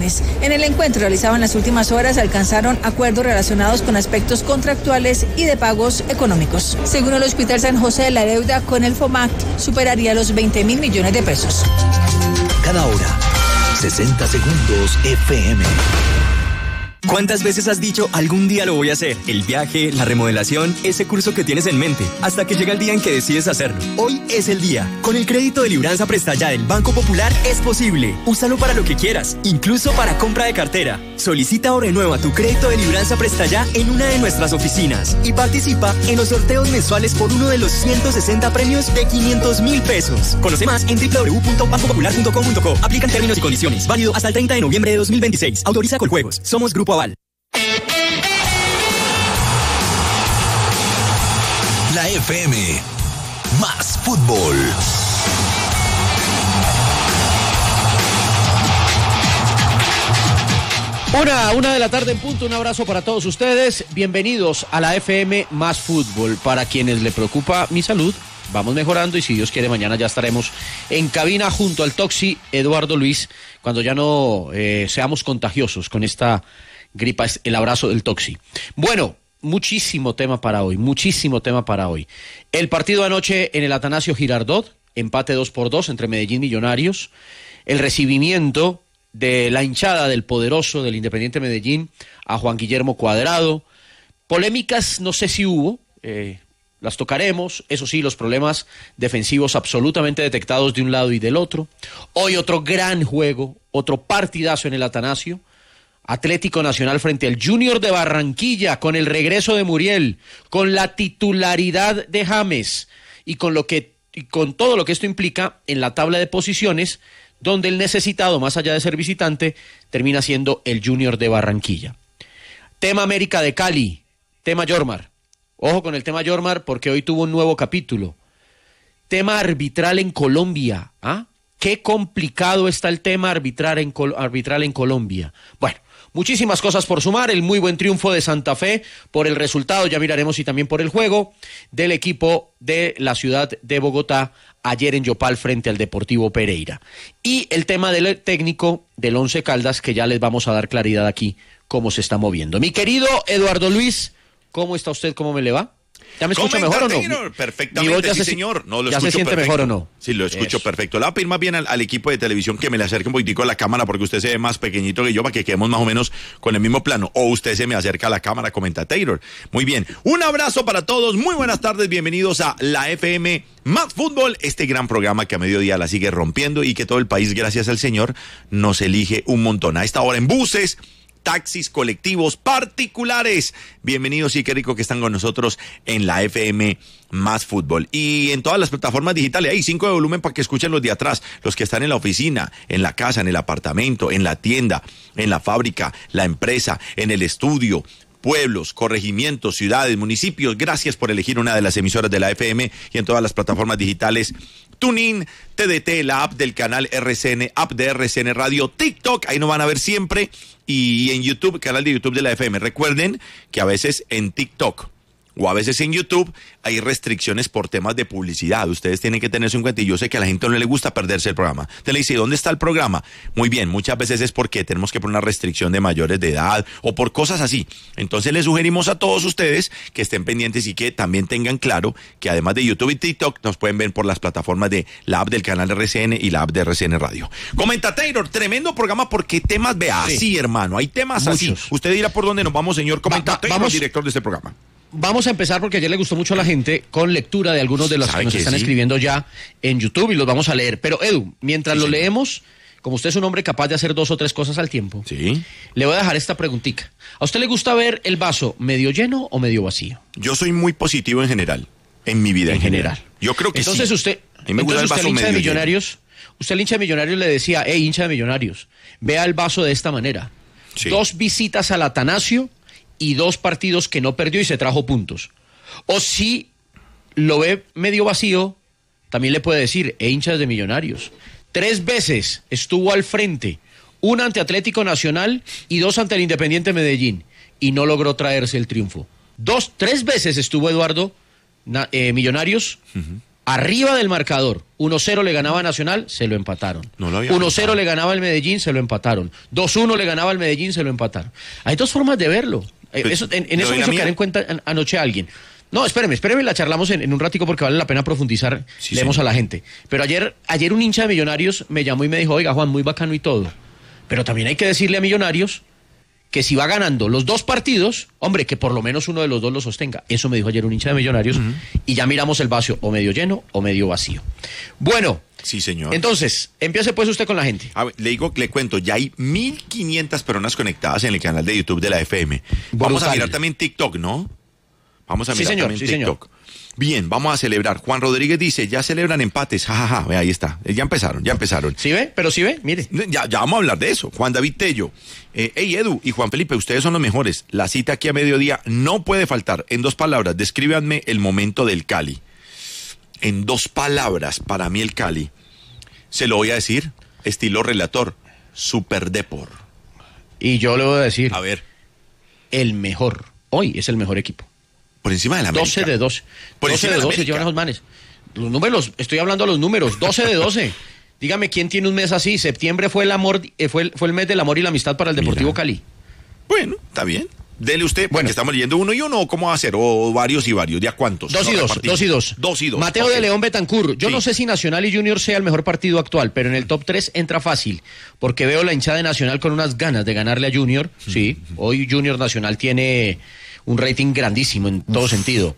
lesiones. En el encuentro realizado en las últimas horas alcanzaron acuerdos relacionados con aspectos contractuales y de pagos económicos. Según el Hospital San José, la deuda con el FOMAC superaría los 20.000 millones de pesos. Cada hora, 60 segundos FM. ¿Cuántas veces has dicho algún día lo voy a hacer? El viaje, la remodelación, ese curso que tienes en mente, hasta que llega el día en que decides hacerlo. Hoy es el día. Con el crédito de Libranza Presta Ya del Banco Popular es posible. Úsalo para lo que quieras, incluso para compra de cartera. Solicita o renueva tu crédito de Libranza Presta Ya en una de nuestras oficinas y participa en los sorteos mensuales por uno de los 160 premios de 500.000 pesos. Conoce más en www.bancopopular.com.co. Aplican términos y condiciones. Válido hasta el 30 de noviembre de 2026. Autoriza Coljuegos. Somos Grupo Aval. La FM, más fútbol. Una de la tarde en punto, un abrazo para todos ustedes, bienvenidos a la FM Más Fútbol. Para quienes le preocupa mi salud, vamos mejorando y si Dios quiere mañana ya estaremos en cabina junto al Toxi Eduardo Luis, cuando ya no seamos contagiosos con esta gripa, es el abrazo del Toxi. Bueno, muchísimo tema para hoy. El partido anoche en el Atanasio Girardot, empate 2-2 entre Medellín y Millonarios, el recibimiento de la hinchada del poderoso del Independiente Medellín a Juan Guillermo Cuadrado. Polémicas no sé si hubo, las tocaremos, eso sí, los problemas defensivos absolutamente detectados de un lado y del otro. Hoy otro gran juego, otro partidazo en el Atanasio. Atlético Nacional frente al Junior de Barranquilla, con el regreso de Muriel, con la titularidad de James y con todo lo que esto implica en la tabla de posiciones, donde el necesitado, más allá de ser visitante, termina siendo el Junior de Barranquilla. Tema América de Cali, tema Yormar. Ojo con el tema Yormar porque hoy tuvo un nuevo capítulo. Tema arbitral en Colombia. ¿Ah? Qué complicado está el tema arbitral en Colombia. Bueno, muchísimas cosas por sumar, el muy buen triunfo de Santa Fe por el resultado, ya miraremos, y también por el juego del equipo de la ciudad de Bogotá ayer en Yopal frente al Deportivo Pereira. Y el tema del técnico del Once Caldas, que ya les vamos a dar claridad aquí cómo se está moviendo. Mi querido Eduardo Luis, ¿cómo está usted? ¿Cómo me le va? ¿Ya me escucha mejor o no? Perfectamente, sí, señor. No, lo ¿Ya escucho se siente perfecto. mejor o no? Sí, lo escucho perfecto. Le voy a pedir más bien al equipo de televisión que me le acerque un poquitico a la cámara porque usted se ve más pequeñito que yo para que quedemos más o menos con el mismo plano. O usted se me acerca a la cámara, comenta Taylor. Muy bien. Un abrazo para todos. Muy buenas tardes. Bienvenidos a la FM Más Fútbol, este gran programa que a mediodía la sigue rompiendo y que todo el país, gracias al Señor, nos elige un montón. A esta hora en buses, taxis, colectivos, particulares. Bienvenidos y qué rico que están con nosotros en la FM Más Fútbol. Y en todas las plataformas digitales, hay 5 de volumen para que escuchen los de atrás, los que están en la oficina, en la casa, en el apartamento, en la tienda, en la fábrica, la empresa, en el estudio, pueblos, corregimientos, ciudades, municipios. Gracias por elegir una de las emisoras de la FM y en todas las plataformas digitales. TuneIn, TDT, la app del canal RCN, app de RCN Radio, TikTok, ahí nos van a ver siempre, y en YouTube, canal de YouTube de la FM. Recuerden que a veces en TikTok o a veces en YouTube hay restricciones por temas de publicidad. Ustedes tienen que tenerse en cuenta, y yo sé que a la gente no le gusta perderse el programa. Te le dice, ¿dónde está el programa? Muy bien, muchas veces es porque tenemos que poner una restricción de mayores de edad o por cosas así. Entonces les sugerimos a todos ustedes que estén pendientes y que también tengan claro que además de YouTube y TikTok nos pueden ver por las plataformas de la app del canal RCN y la app de RCN Radio. Comenta Taylor, tremendo programa porque temas, vea, sí, así hermano, hay temas muchos. Así. Usted dirá por dónde nos vamos, señor. Comenta Taylor, director de este programa. Vamos a empezar porque ayer le gustó mucho a la gente con lectura de algunos de los que nos están escribiendo ya en YouTube y los vamos a leer. Pero Edu, mientras lo leemos, como usted es un hombre capaz de hacer 2 o 3 cosas al tiempo, le voy a dejar esta preguntita. ¿A usted le gusta ver el vaso medio lleno o medio vacío? Yo soy muy positivo en general, en mi vida en general. Yo creo que entonces sí. Usted, a mí me gusta el vaso hincha medio de Millonarios, usted al hincha de Millonarios le decía, hincha de Millonarios, vea el vaso de esta manera. Sí. 2 visitas al Atanasio y 2 partidos que no perdió y se trajo puntos. O si lo ve medio vacío, también le puede decir, hinchas de Millonarios, 3 veces estuvo al frente, 1 ante Atlético Nacional y 2 ante el Independiente Medellín, y no logró traerse el triunfo. 3 veces estuvo Eduardo Millonarios arriba del marcador. 1-0 le ganaba Nacional, se lo empataron. 1-0 le ganaba el Medellín, se lo empataron. 2-1 le ganaba el Medellín, se lo empataron. Hay dos formas de verlo. Eso, en eso me hizo caer en cuenta anoche alguien. No, espéreme, la charlamos en un ratico porque vale la pena profundizar, sí, leemos señor. A la gente. Pero ayer un hincha de Millonarios me llamó y me dijo, oiga Juan, muy bacano y todo, pero también hay que decirle a Millonarios que si va ganando los dos partidos, hombre, que por lo menos uno de los dos lo sostenga. Eso me dijo ayer un hincha de Millonarios, y ya miramos el vaso o medio lleno o medio vacío. Bueno. Sí, señor. Entonces, empiece pues usted con la gente. A ver, le cuento, ya hay 1.500 personas conectadas en el canal de YouTube de la FM. Vamos a mirar también TikTok, ¿no? Vamos a mirar también TikTok. Señor. Bien, vamos a celebrar. Juan Rodríguez dice, ya celebran empates, jajaja, ve, ahí está, ya empezaron. ¿Sí ve? Pero sí ve, mire. Ya vamos a hablar de eso. Juan David Tello, hey Edu y Juan Felipe, ustedes son los mejores. La cita aquí a mediodía no puede faltar. En 2 palabras, descríbanme el momento del Cali. En 2 palabras, para mí el Cali, se lo voy a decir, estilo relator, Super Depor. Y yo le voy a decir, a ver, el mejor, hoy es el mejor equipo. Por encima de la América. 12 de 12. Por 12 de 12 llevan esos manes. Los números, estoy hablando de los números. 12 de 12. Dígame, ¿quién tiene un mes así? Septiembre fue el amor, fue el mes del amor y la amistad para el Deportivo Cali. Bueno, está bien. Dele usted, porque estamos leyendo 1 y 1, ¿o cómo va a ser? ¿O varios y varios? ¿De a cuántos? 2 y 2. 2 y 2. 2 y 2. Mateo de León Betancur. Yo no sé si Nacional y Junior sea el mejor partido actual, pero en el top 3 entra fácil, porque veo la hinchada de Nacional con unas ganas de ganarle a Junior. Sí, hoy Junior Nacional tiene un rating grandísimo en todo sentido.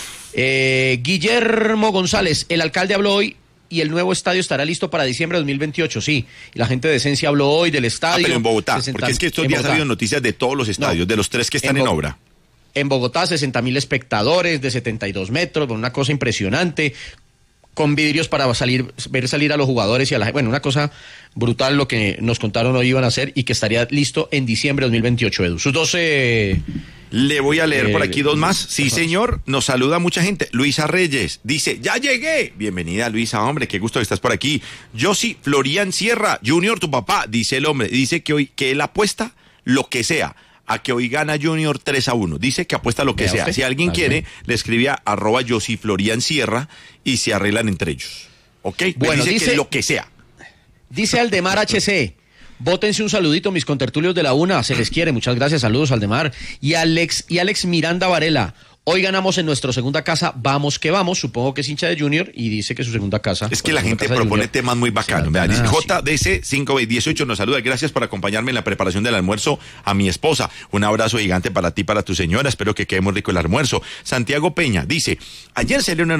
Guillermo González, el alcalde habló hoy y el nuevo estadio estará listo para diciembre de 2028, sí. Y la gente de Esencia habló hoy del estadio. Pero en Bogotá, porque es que estos días ha habido noticias de todos los estadios, de los 3 que están en obra. En Bogotá, 60.000 espectadores de 72 metros, una cosa impresionante, con vidrios para ver salir a los jugadores y a la gente. Bueno, una cosa brutal lo que nos contaron hoy iban a hacer y que estaría listo en diciembre de 2028, Edu. Sus 12... Le voy a leer por aquí 2 más. Sí, señor, nos saluda mucha gente. Luisa Reyes dice, ya llegué. Bienvenida, Luisa, hombre, qué gusto que estás por aquí. Josi Florian Sierra, Junior, tu papá, dice el hombre. Dice que él apuesta lo que sea a que hoy gana Junior 3-1. Dice que apuesta lo que sea. Si alguien quiere, le escribe a @Josi Florian Sierra y se arreglan entre ellos. ¿Ok? Bueno, dice que lo que sea. Dice Aldemar HC. Bótense un saludito, mis contertulios de la una, se les quiere, muchas gracias, saludos Aldemar. Y Alex Miranda Varela, hoy ganamos en nuestra segunda casa, vamos que vamos, supongo que es hincha de Junior y dice que su segunda casa. Es que la gente propone temas muy bacanos. Dice JDC 518 nos saluda, gracias por acompañarme en la preparación del almuerzo a mi esposa. Un abrazo gigante para ti, para tu señora, espero que quede muy rico el almuerzo. Santiago Peña dice, ayer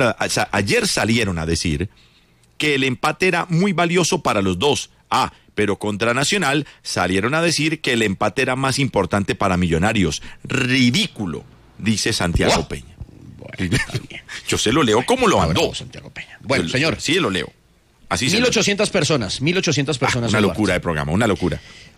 salieron a decir que el empate era muy valioso para los dos. Pero contra Nacional salieron a decir que el empate era más importante para Millonarios. Ridículo, dice Santiago Peña. Bueno, yo se lo leo como lo mandó. Santiago Peña. Bueno, señor. Sí, lo leo. Así 1.800 personas. 1.800 personas. Una locura de programa, una locura.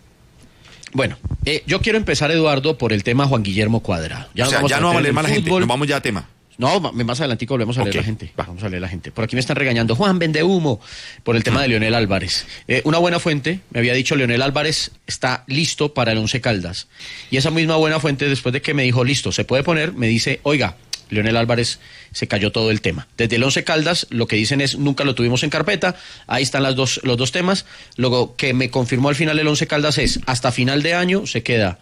Bueno, yo quiero empezar, Eduardo, por el tema Juan Guillermo Cuadrado. Ya no vamos a leer más la gente, nos vamos ya a tema. No, más adelantico volvemos a leer la gente. Vamos a leer la gente. Por aquí me están regañando, Juan, vende humo, por el tema de Leonel Álvarez. Una buena fuente me había dicho, Leonel Álvarez está listo para el Once Caldas. Y esa misma buena fuente, después de que me dijo, listo, se puede poner, me dice, oiga, Leonel Álvarez se cayó todo el tema. Desde el Once Caldas, lo que dicen es, nunca lo tuvimos en carpeta, ahí están los dos temas. Luego, que me confirmó al final el Once Caldas es, hasta final de año se queda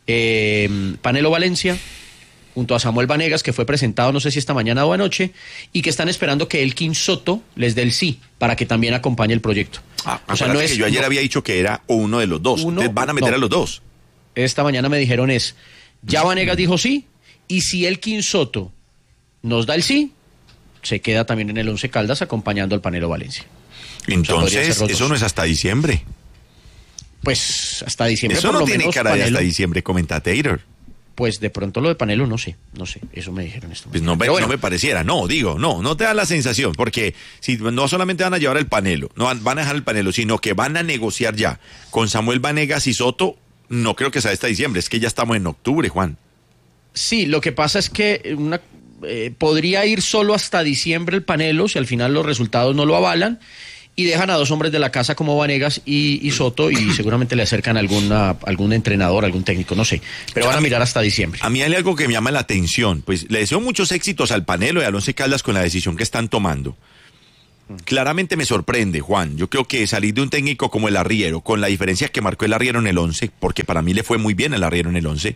Panelo Valencia, junto a Samuel Vanegas, que fue presentado no sé si esta mañana o anoche, y que están esperando que Elkin Soto les dé el sí, para que también acompañe el proyecto. O sea, no es que yo ayer había dicho que era uno de los dos. Ustedes van a meter a los dos. Esta mañana me dijeron ya Vanegas dijo sí, y si Elkin Soto nos da el sí, se queda también en el Once Caldas acompañando al Panelo Valencia. Entonces, eso no es hasta diciembre. Pues hasta diciembre. Eso por no lo tiene menos, cara de Panelo, hasta diciembre, comentator. Pues de pronto lo de Panelo no sé, eso me dijeron esto. Pues no me pareciera, no te da la sensación, porque si no solamente van a llevar el Panelo, no van a dejar el Panelo, sino que van a negociar ya con Samuel Vanegas y Soto, no creo que sea hasta diciembre, es que ya estamos en octubre, Juan. Sí, lo que pasa es que podría ir solo hasta diciembre el Panelo, si al final los resultados no lo avalan, y dejan a dos hombres de la casa como Vanegas y Soto, y seguramente le acercan algún entrenador, algún técnico, no sé, pero van a mirar hasta diciembre. A mí hay algo que me llama la atención, pues le deseo muchos éxitos al Panelo y al Once Caldas con la decisión que están tomando, Claramente me sorprende, Juan. Yo creo que salir de un técnico como el Arriero, con la diferencia que marcó el Arriero en el 11, porque para mí le fue muy bien el Arriero en el 11,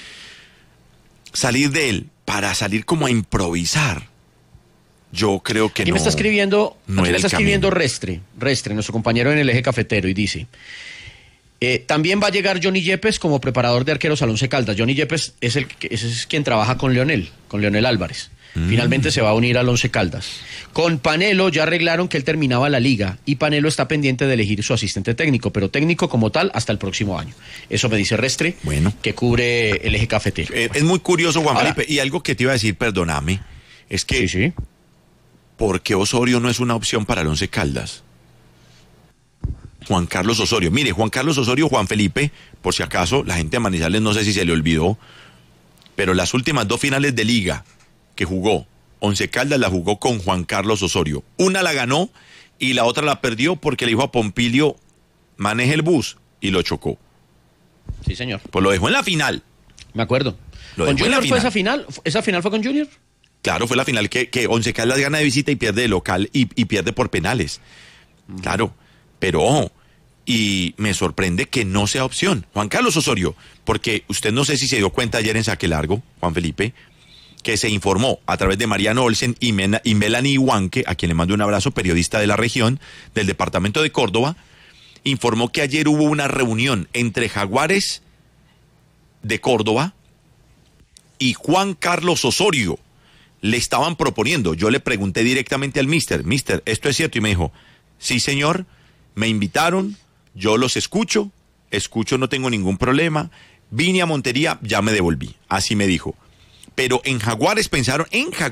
salir de él para salir como a improvisar, yo creo que aquí no. Me está escribiendo, no aquí era me está el camino. escribiendo Restre, nuestro compañero en el Eje Cafetero, y dice: también va a llegar Johnny Yepes como preparador de arqueros al Once Caldas. Johnny Yepes es quien trabaja con Leonel Álvarez. Finalmente se va a unir al Once Caldas. Con Panelo ya arreglaron que él terminaba la liga y Panelo está pendiente de elegir su asistente técnico, pero técnico como tal hasta el próximo año. Eso me dice Restre, que cubre el Eje Cafetero. Es muy curioso, Juan Felipe, y algo que te iba a decir, perdóname, es que sí. ¿por qué Osorio no es una opción para el Once Caldas? Juan Carlos Osorio. Mire, Juan Carlos Osorio, Juan Felipe, por si acaso, la gente de Manizales no sé si se le olvidó, pero las últimas 2 finales de liga que jugó, Once Caldas la jugó con Juan Carlos Osorio. Una la ganó y la otra la perdió porque le dijo a Pompilio, maneje el bus, y lo chocó. Sí, señor. Pues lo dejó en la final. Me acuerdo. ¿Con Junior fue esa final? ¿Esa final fue con Junior? Claro, fue la final que Once Caldas gana de visita y pierde de local y pierde por penales. Claro, pero ojo, y me sorprende que no sea opción. Juan Carlos Osorio, porque usted no sé si se dio cuenta ayer en Saque Largo, Juan Felipe, que se informó a través de Mariano Olsen y Melanie Huanque, a quien le mando un abrazo, periodista de la región, del departamento de Córdoba, informó que ayer hubo una reunión entre Jaguares de Córdoba y Juan Carlos Osorio. Le estaban proponiendo, yo le pregunté directamente al mister, ¿esto es cierto? Y me dijo, sí señor, me invitaron, yo los escucho, no tengo ningún problema, vine a Montería, ya me devolví, así me dijo. Pero en Jaguares pensaron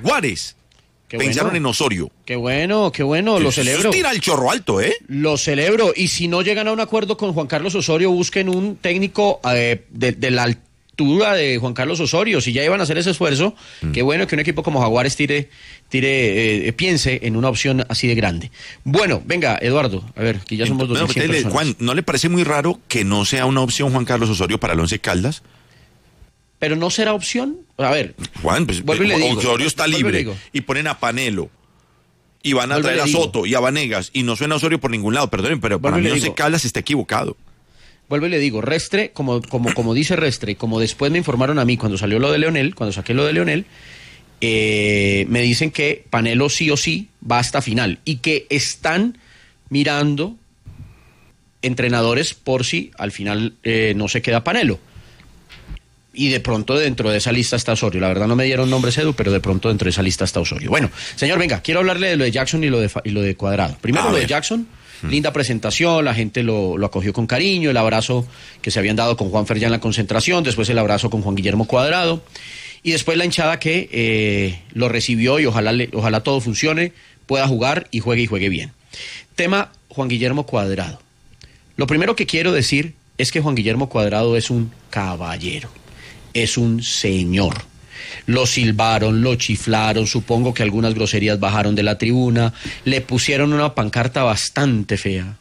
en Osorio. Qué bueno, lo celebro. Tira el chorro alto, ¿eh? Lo celebro, y si no llegan a un acuerdo con Juan Carlos Osorio, busquen un técnico de la altura de Juan Carlos Osorio. Si ya iban a hacer ese esfuerzo, qué bueno que un equipo como Jaguares piense en una opción así de grande. Bueno, venga, Eduardo, a ver, que ya somos 200 personas. Juan, ¿no le parece muy raro que no sea una opción Juan Carlos Osorio para el Once Caldas? ¿Pero no será opción? A ver, Juan, pues Osorio está libre y ponen a Panelo y van a traer a Soto y a Vanegas y no suena Osorio por ningún lado, perdónen, pero para mí Once Caldas está equivocado. Vuelvo y le digo, Restre, como dice Restre, como después me informaron a mí cuando salió lo de Leonel, cuando saqué lo de Leonel, me dicen que Panelo sí o sí va hasta final y que están mirando entrenadores por si al final no se queda Panelo. Y de pronto dentro de esa lista está Osorio. La verdad no me dieron nombres, Edu, pero de pronto dentro de esa lista está Osorio. Bueno, señor, venga, quiero hablarle de lo de Jackson y lo de Cuadrado. Primero lo de Jackson, linda presentación, la gente lo acogió con cariño, el abrazo que se habían dado con Juanfer ya en la concentración, después el abrazo con Juan Guillermo Cuadrado, y después la hinchada que lo recibió y ojalá todo funcione, pueda jugar y juegue bien. Tema Juan Guillermo Cuadrado. Lo primero que quiero decir es que Juan Guillermo Cuadrado es un caballero. Es un señor. Lo silbaron, lo chiflaron, supongo que algunas groserías bajaron de la tribuna, le pusieron una pancarta bastante fea.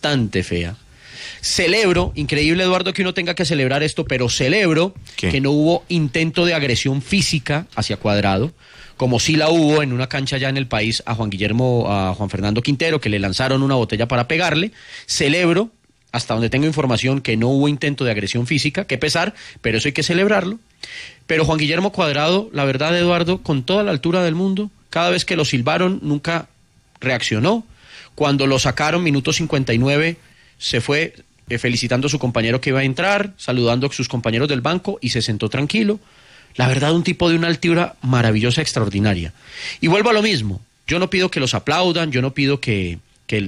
Celebro, increíble Eduardo que uno tenga que celebrar esto, pero celebro que no hubo intento de agresión física hacia Cuadrado, como sí la hubo en una cancha ya en el país a Juan Fernando Quintero, que le lanzaron una botella para pegarle. Celebro, hasta donde tengo información, que no hubo intento de agresión física, qué pesar, pero eso hay que celebrarlo. Pero Juan Guillermo Cuadrado, la verdad, Eduardo, con toda la altura del mundo, cada vez que lo silbaron nunca reaccionó. Cuando lo sacaron, minuto 59, se fue felicitando a su compañero que iba a entrar, saludando a sus compañeros del banco y se sentó tranquilo. La verdad, un tipo de una altura maravillosa, extraordinaria. Y vuelvo a lo mismo, yo no pido que los aplaudan, yo no pido que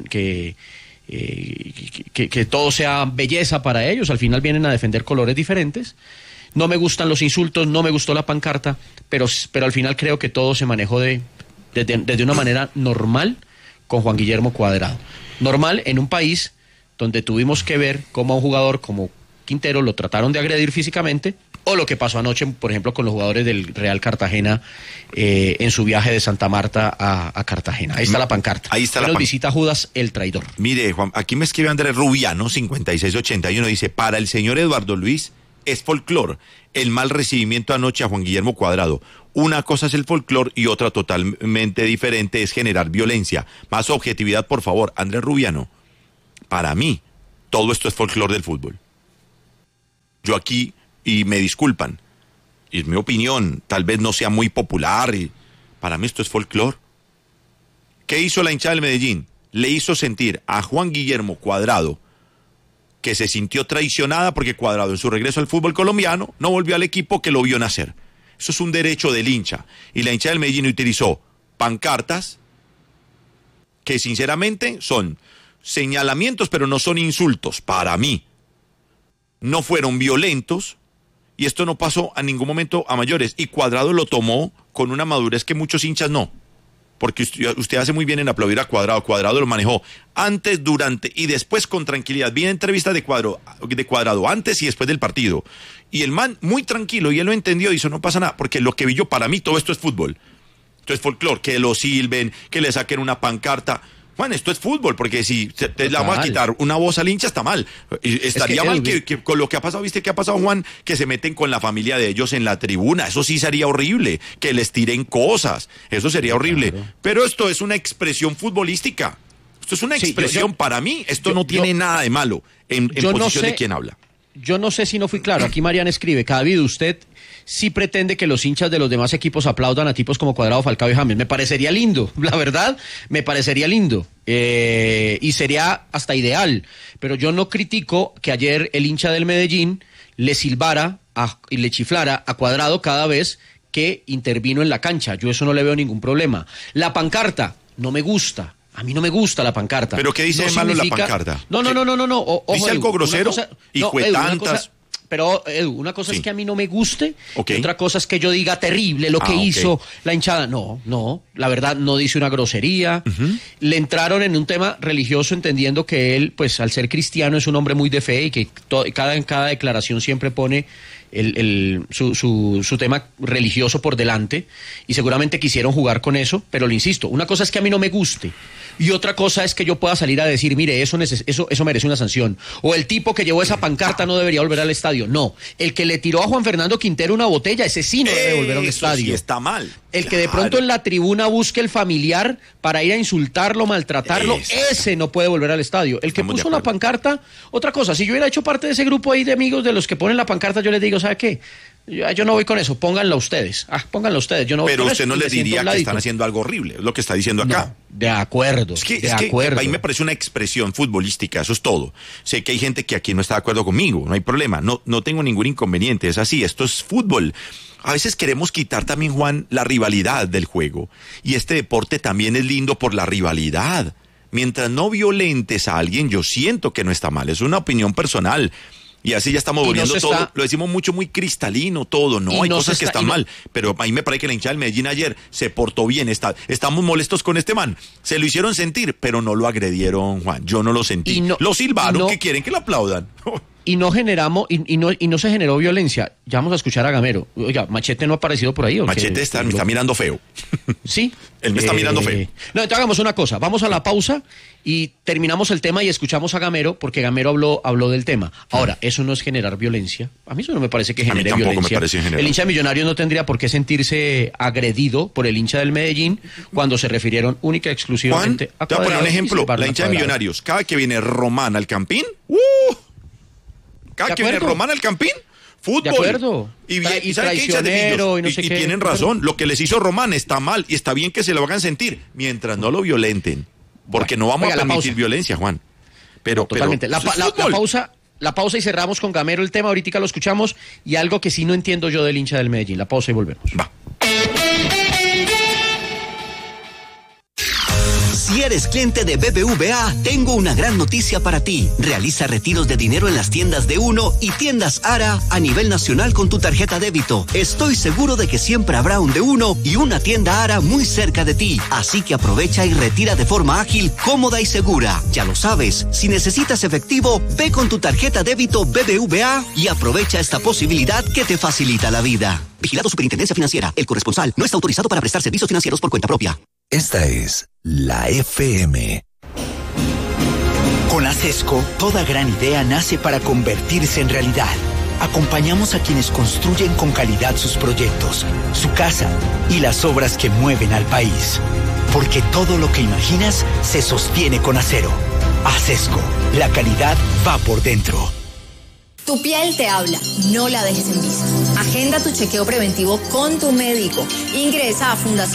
todo sea belleza para ellos, al final vienen a defender colores diferentes. No me gustan los insultos, no me gustó la pancarta, pero al final creo que todo se manejó desde una manera normal con Juan Guillermo Cuadrado. Normal en un país donde tuvimos que ver cómo a un jugador como Quintero lo trataron de agredir físicamente, o lo que pasó anoche, por ejemplo, con los jugadores del Real Cartagena en su viaje de Santa Marta a Cartagena. Ahí está la pancarta. Ahí está la pancarta. Visita Judas el traidor. Mire, Juan, aquí me escribe Andrés Rubiano, 5681, dice, para el señor Eduardo Luis es folclor el mal recibimiento anoche a Juan Guillermo Cuadrado. Una cosa es el folclore y otra totalmente diferente es generar violencia. Más objetividad, por favor. Andrés Rubiano, para mí, todo esto es folclore del fútbol. Yo aquí, y me disculpan, y es mi opinión, tal vez no sea muy popular, y para mí esto es folclore. ¿Qué hizo la hinchada del Medellín? Le hizo sentir a Juan Guillermo Cuadrado que se sintió traicionada porque Cuadrado en su regreso al fútbol colombiano no volvió al equipo que lo vio nacer. Eso es un derecho del hincha. Y la hinchada del Medellín utilizó pancartas que sinceramente son señalamientos, pero no son insultos, para mí. No fueron violentos y esto no pasó a ningún momento a mayores. Y Cuadrado lo tomó con una madurez que muchos hinchas no. Porque usted hace muy bien en aplaudir a Cuadrado. Cuadrado lo manejó antes, durante y después con tranquilidad. Vi entrevistas de Cuadrado antes y después del partido. Y el man muy tranquilo, y él lo entendió y eso no pasa nada. Porque lo que vi yo, para mí, todo esto es fútbol. Esto es folclore, que lo silben, que le saquen una pancarta. Juan, esto es fútbol, porque si te la vamos a quitar una voz al hincha, está mal. Estaría mal que con lo que ha pasado, ¿viste qué ha pasado, Juan? Que se meten con la familia de ellos en la tribuna. Eso sí sería horrible. Que les tiren cosas. Eso sería horrible. Claro. Pero esto es una expresión futbolística. Esto es una expresión. Para mí, esto no tiene nada de malo en posición de quien habla. Yo no sé si no fui claro. Aquí Mariana escribe, David, usted sí pretende que los hinchas de los demás equipos aplaudan a tipos como Cuadrado, Falcao y James. Me parecería lindo, la verdad, me parecería lindo. Y sería hasta ideal. Pero yo no critico que ayer el hincha del Medellín le silbara y le chiflara a Cuadrado cada vez que intervino en la cancha. Yo eso no le veo ningún problema. La pancarta no me gusta. A mí no me gusta la pancarta. ¿Pero qué dice de malo la pancarta? No. Ojo, ¿dice algo grosero? Hijo de tantas. Pero, Edu, una cosa es que a mí no me guste, y otra cosa es que yo diga terrible lo que hizo la hinchada. No, la verdad no dice una grosería. Le entraron en un tema religioso entendiendo que él, pues al ser cristiano, es un hombre muy de fe y que en cada declaración siempre pone su tema religioso por delante, y seguramente quisieron jugar con eso, pero le insisto, una cosa es que a mí no me guste y otra cosa es que yo pueda salir a decir, mire, eso merece una sanción, o el tipo que llevó esa pancarta no debería volver al estadio. No, el que le tiró a Juan Fernando Quintero una botella, ese sí no debe volver al estadio. Sí está mal. El que de pronto en la tribuna busque el familiar para ir a insultarlo, maltratarlo, ese no puede volver al estadio. El que puso la pancarta, otra cosa, si yo hubiera hecho parte de ese grupo ahí de amigos de los que ponen la pancarta, yo les digo, ¿sabe qué? Yo no voy con eso, pónganla ustedes. Pónganla ustedes, yo no voy con eso. Pero usted no les diría que están haciendo algo horrible, es lo que está diciendo acá. No, de acuerdo, es que ahí me parece una expresión futbolística, eso es todo. Sé que hay gente que aquí no está de acuerdo conmigo, no hay problema, no tengo ningún inconveniente, es así, esto es fútbol. A veces queremos quitar también, Juan, la rivalidad del juego. Y este deporte también es lindo por la rivalidad. Mientras no violentes a alguien, yo siento que no está mal. Es una opinión personal. Y así ya estamos volviendo todo. Lo decimos mucho, muy cristalino todo. No, hay cosas que están mal. Pero a mí me parece que la hinchada del Medellín ayer se portó bien. Estamos molestos con este man. Se lo hicieron sentir, pero no lo agredieron, Juan. Yo no lo sentí. Lo silbaron, que quieren que lo aplaudan. Y no generamos, y no se generó violencia. Ya vamos a escuchar a Gamero. Oiga, Machete no ha aparecido por ahí. Machete me está mirando feo. Sí. Él me está mirando feo. No, entonces hagamos una cosa. Vamos a la pausa y terminamos el tema y escuchamos a Gamero, porque Gamero habló del tema. Ahora, eso no es generar violencia. A mí eso no me parece que genere violencia. Me parece el hincha de Millonarios no tendría por qué sentirse agredido por el hincha del Medellín cuando se refirieron única y exclusivamente a Cuadrado. Te voy a poner un ejemplo. La hincha de Millonarios, cada que viene Román al Campín, cada que viene Román al Campín, fútbol. De acuerdo. Y traicionero y no sé qué. Y tienen razón. Lo que les hizo Román está mal y está bien que se lo hagan sentir mientras no lo violenten. Porque no vamos a permitir violencia, Juan. Pero totalmente. La pausa y cerramos con Gamero el tema. Ahorita lo escuchamos y algo que sí no entiendo yo del hincha del Medellín. La pausa y volvemos. Va. Si eres cliente de BBVA, tengo una gran noticia para ti. Realiza retiros de dinero en las tiendas de Uno y tiendas Ara a nivel nacional con tu tarjeta débito. Estoy seguro de que siempre habrá un de Uno y una tienda Ara muy cerca de ti. Así que aprovecha y retira de forma ágil, cómoda y segura. Ya lo sabes, si necesitas efectivo, ve con tu tarjeta débito BBVA y aprovecha esta posibilidad que te facilita la vida. Vigilado Superintendencia Financiera. El corresponsal no está autorizado para prestar servicios financieros por cuenta propia. Esta es la FM. Con Acesco, toda gran idea nace para convertirse en realidad. Acompañamos a quienes construyen con calidad sus proyectos, su casa y las obras que mueven al país. Porque todo lo que imaginas se sostiene con acero. Acesco, la calidad va por dentro. Tu piel te habla, no la dejes en vista. Agenda tu chequeo preventivo con tu médico. Ingresa a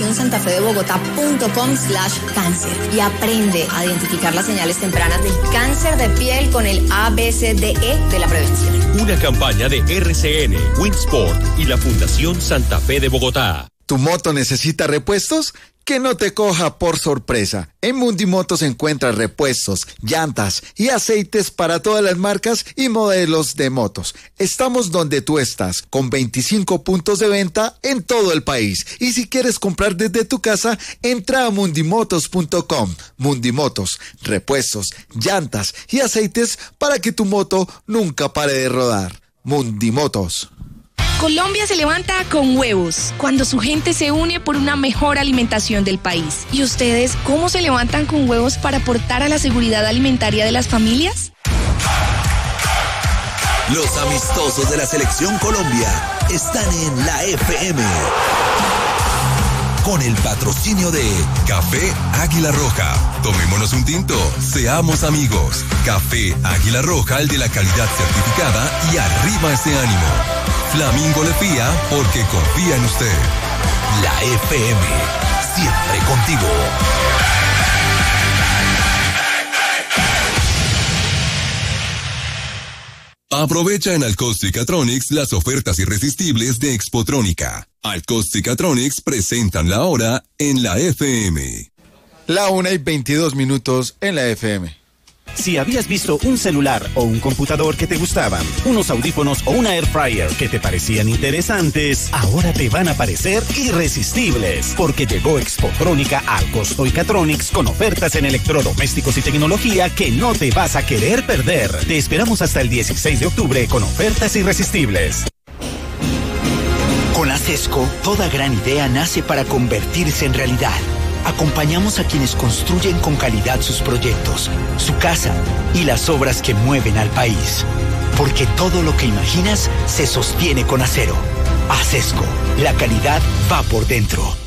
fundacionsantafedebogotá.com/cáncer y aprende a identificar las señales tempranas del cáncer de piel con el ABCDE de la prevención. Una campaña de RCN, Winsport y la Fundación Santa Fe de Bogotá. ¿Tu moto necesita repuestos? Que no te coja por sorpresa. En Mundimotos encuentras repuestos, llantas y aceites para todas las marcas y modelos de motos. Estamos donde tú estás, con 25 puntos de venta en todo el país. Y si quieres comprar desde tu casa, entra a mundimotos.com. Mundimotos, repuestos, llantas y aceites para que tu moto nunca pare de rodar. Mundimotos. Colombia se levanta con huevos, cuando su gente se une por una mejor alimentación del país. ¿Y ustedes cómo se levantan con huevos para aportar a la seguridad alimentaria de las familias? Los amistosos de la Selección Colombia están en la FM. Con el patrocinio de Café Águila Roja. Tomémonos un tinto, seamos amigos. Café Águila Roja, el de la calidad certificada, y arriba ese ánimo. Flamingo le fía porque confía en usted. La FM, siempre contigo. Aprovecha en Alcostic-Atronics las ofertas irresistibles de Expotrónica. Alcostic-Atronics presentan la hora en la FM. La 1:22 en la FM. Si habías visto un celular o un computador que te gustaban, unos audífonos o una air fryer que te parecían interesantes, ahora te van a parecer irresistibles, porque llegó Expotrónica a Alcosto-Catronics con ofertas en electrodomésticos y tecnología que no te vas a querer perder. Te esperamos hasta el 16 de octubre con ofertas irresistibles. Con Acesco, toda gran idea nace para convertirse en realidad. Acompañamos a quienes construyen con calidad sus proyectos, su casa y las obras que mueven al país. Porque todo lo que imaginas se sostiene con acero. Acesco, la calidad va por dentro.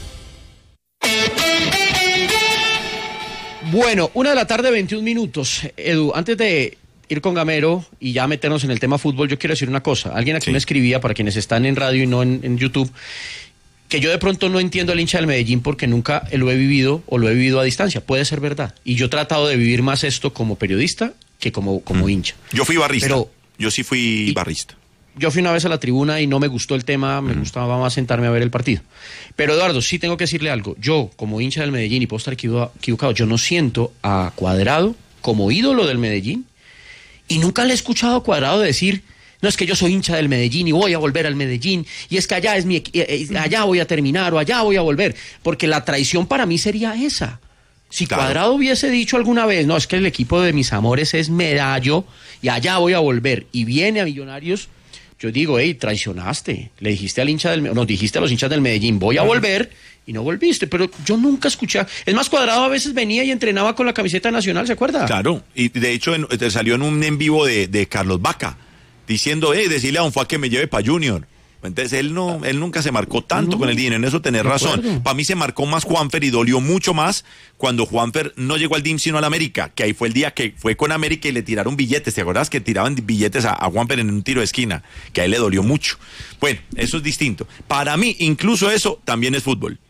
Bueno, 1:21 PM. Edu, antes de ir con Gamero y ya meternos en el tema fútbol, yo quiero decir una cosa. Alguien aquí me escribía, para quienes están en radio y no en YouTube, que yo de pronto no entiendo al hincha del Medellín porque nunca lo he vivido o lo he vivido a distancia. Puede ser verdad. Y yo he tratado de vivir más esto como periodista que como hincha. Yo fui barrista. Yo sí fui barrista. Yo fui una vez a la tribuna y no me gustó el tema, me gustaba más sentarme a ver el partido. Pero Eduardo, sí tengo que decirle algo. Yo, como hincha del Medellín, y puedo estar equivocado, yo no siento a Cuadrado como ídolo del Medellín y nunca le he escuchado a Cuadrado decir: no, es que yo soy hincha del Medellín y voy a volver al Medellín, y es que allá es allá voy a terminar o allá voy a volver, porque la traición para mí sería esa. Si Cuadrado hubiese dicho alguna vez: no, es que el equipo de mis amores es Medallo y allá voy a volver, y viene a Millonarios, yo digo: hey, traicionaste, le dijiste nos dijiste a los hinchas del Medellín, voy a volver, y no volviste. Pero yo nunca escuché. Es más, Cuadrado a veces venía y entrenaba con la camiseta nacional, ¿se acuerda? Claro, y de hecho salió en un en vivo de Carlos Vaca, diciendo: decirle a Don Fuá que me lleve para Junior. Entonces él nunca se marcó tanto con el dinero, en eso tenés razón. Para mí se marcó más Juanfer y dolió mucho más cuando Juanfer no llegó al DIM sino al América, que ahí fue el día que fue con América y le tiraron billetes. ¿Te acordás que tiraban billetes a Juanfer en un tiro de esquina? Que a él le dolió mucho. Bueno, eso es distinto. Para mí, incluso eso también es fútbol.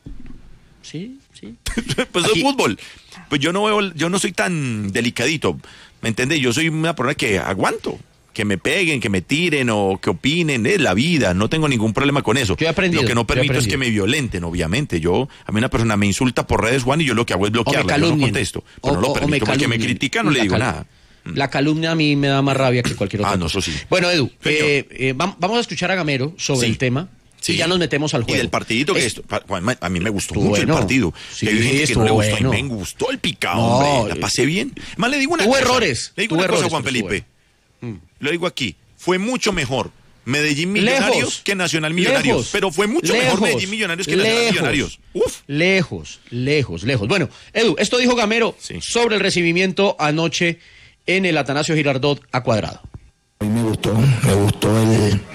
Sí. Pues es fútbol. Pues yo no soy tan delicadito, ¿me entiendes? Yo soy una persona que aguanto. Que me peguen, que me tiren o que opinen, es la vida, no tengo ningún problema con eso. Yo he aprendido. Lo que no permito es que me violenten, obviamente. A mí una persona me insulta por redes, Juan, y yo lo que hago es bloquearla, yo no contesto. Pero no lo permito, porque me critican, no le digo nada. La calumnia a mí me da más rabia que cualquier otra cosa. No, eso sí. Bueno, Edu, vamos a escuchar a Gamero sobre el tema. Sí. Y ya nos metemos al juego. Y del partidito a mí me gustó mucho el partido. Sí, hay gente que no le gustó, y me gustó el picado, hombre, la pasé bien. Más le digo una cosa. Le digo una cosa, Juan Felipe. Lo digo aquí, fue mucho mejor Medellín Millonarios que Nacional Millonarios, pero fue mucho mejor Medellín Millonarios que Nacional Millonarios. Lejos. Bueno, Edu, esto dijo Gamero sobre el recibimiento anoche en el Atanasio Girardot a Cuadrado. A mí me gustó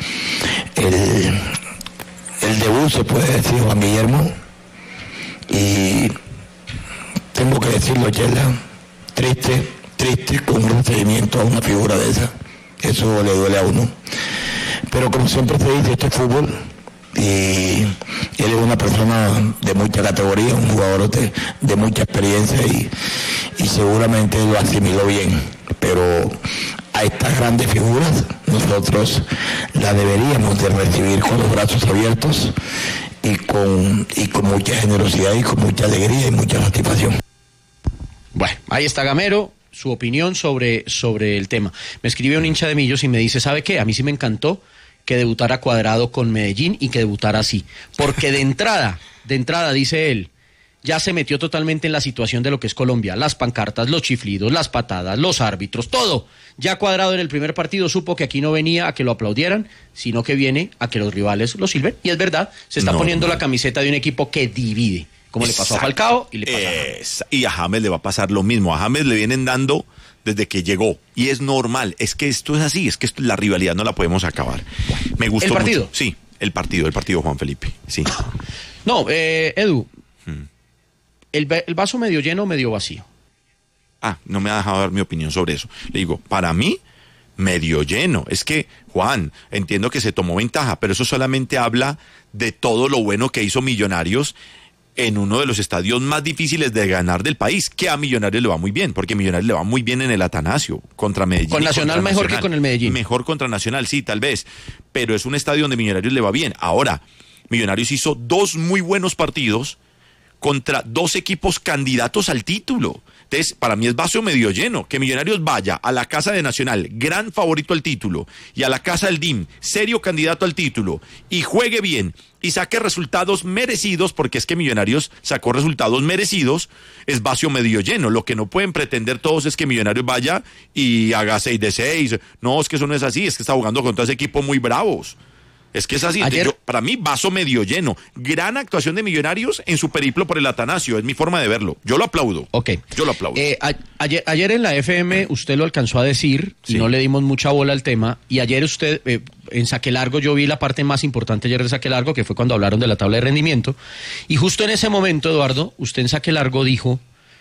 debut, se puede decir, Juan Guillermo. Y tengo que decirlo, Chela, triste con un recibimiento a una figura de esa. Eso le duele a uno. Pero como siempre se dice, esto es fútbol. Y él es una persona de mucha categoría, un jugador de mucha experiencia y seguramente lo asimiló bien. Pero a estas grandes figuras nosotros la deberíamos de recibir con los brazos abiertos y con mucha generosidad y con mucha alegría y mucha satisfacción. Bueno, ahí está Gamero, su opinión sobre el tema. Me escribe un hincha de Millos y me dice, ¿sabe qué? A mí sí me encantó que debutara Cuadrado con Medellín y que debutara así. Porque de entrada, dice él, ya se metió totalmente en la situación de lo que es Colombia. Las pancartas, los chiflidos, las patadas, los árbitros, todo. Ya Cuadrado en el primer partido supo que aquí no venía a que lo aplaudieran, sino que viene a que los rivales lo silben. Y es verdad, se está poniendo la camiseta de un equipo que divide. Como le pasó a Falcao y le pasa a James. Y a James le va a pasar lo mismo. A James le vienen dando desde que llegó. Y es normal. Es que esto es así. Es que la rivalidad no la podemos acabar. Me gustó ¿El partido? Mucho. Sí, el partido Juan Felipe. Sí. No, Edu. ¿El vaso medio lleno o medio vacío? No me ha dejado dar mi opinión sobre eso. Le digo, para mí, medio lleno. Es que, Juan, entiendo que se tomó ventaja, pero eso solamente habla de todo lo bueno que hizo Millonarios en uno de los estadios más difíciles de ganar del país, que a Millonarios le va muy bien, porque Millonarios le va muy bien en el Atanasio, contra Medellín. Con Nacional mejor que con el Medellín. Mejor contra Nacional, sí, tal vez, pero es un estadio donde Millonarios le va bien. Ahora, Millonarios hizo 2 muy buenos partidos contra 2 equipos candidatos al título. Entonces, para mí es vaso medio lleno, que Millonarios vaya a la casa de Nacional, gran favorito al título, y a la casa del DIM, serio candidato al título, y juegue bien, y saque resultados merecidos, porque es que Millonarios sacó resultados merecidos, es vaso medio lleno. Lo que no pueden pretender todos es que Millonarios vaya y haga 6-6. No, es que eso no es así, es que está jugando contra ese equipo muy bravos. Es que es así. Para mí, vaso medio lleno. Gran actuación de Millonarios en su periplo por el Atanasio. Es mi forma de verlo. Yo lo aplaudo. Ok. Yo lo aplaudo. Ayer en la FM usted lo alcanzó a decir y no le dimos mucha bola al tema. Y ayer usted, en Saque Largo, yo vi la parte más importante ayer de Saque Largo, que fue cuando hablaron de la tabla de rendimiento. Y justo en ese momento, Eduardo, usted en Saque Largo dijo,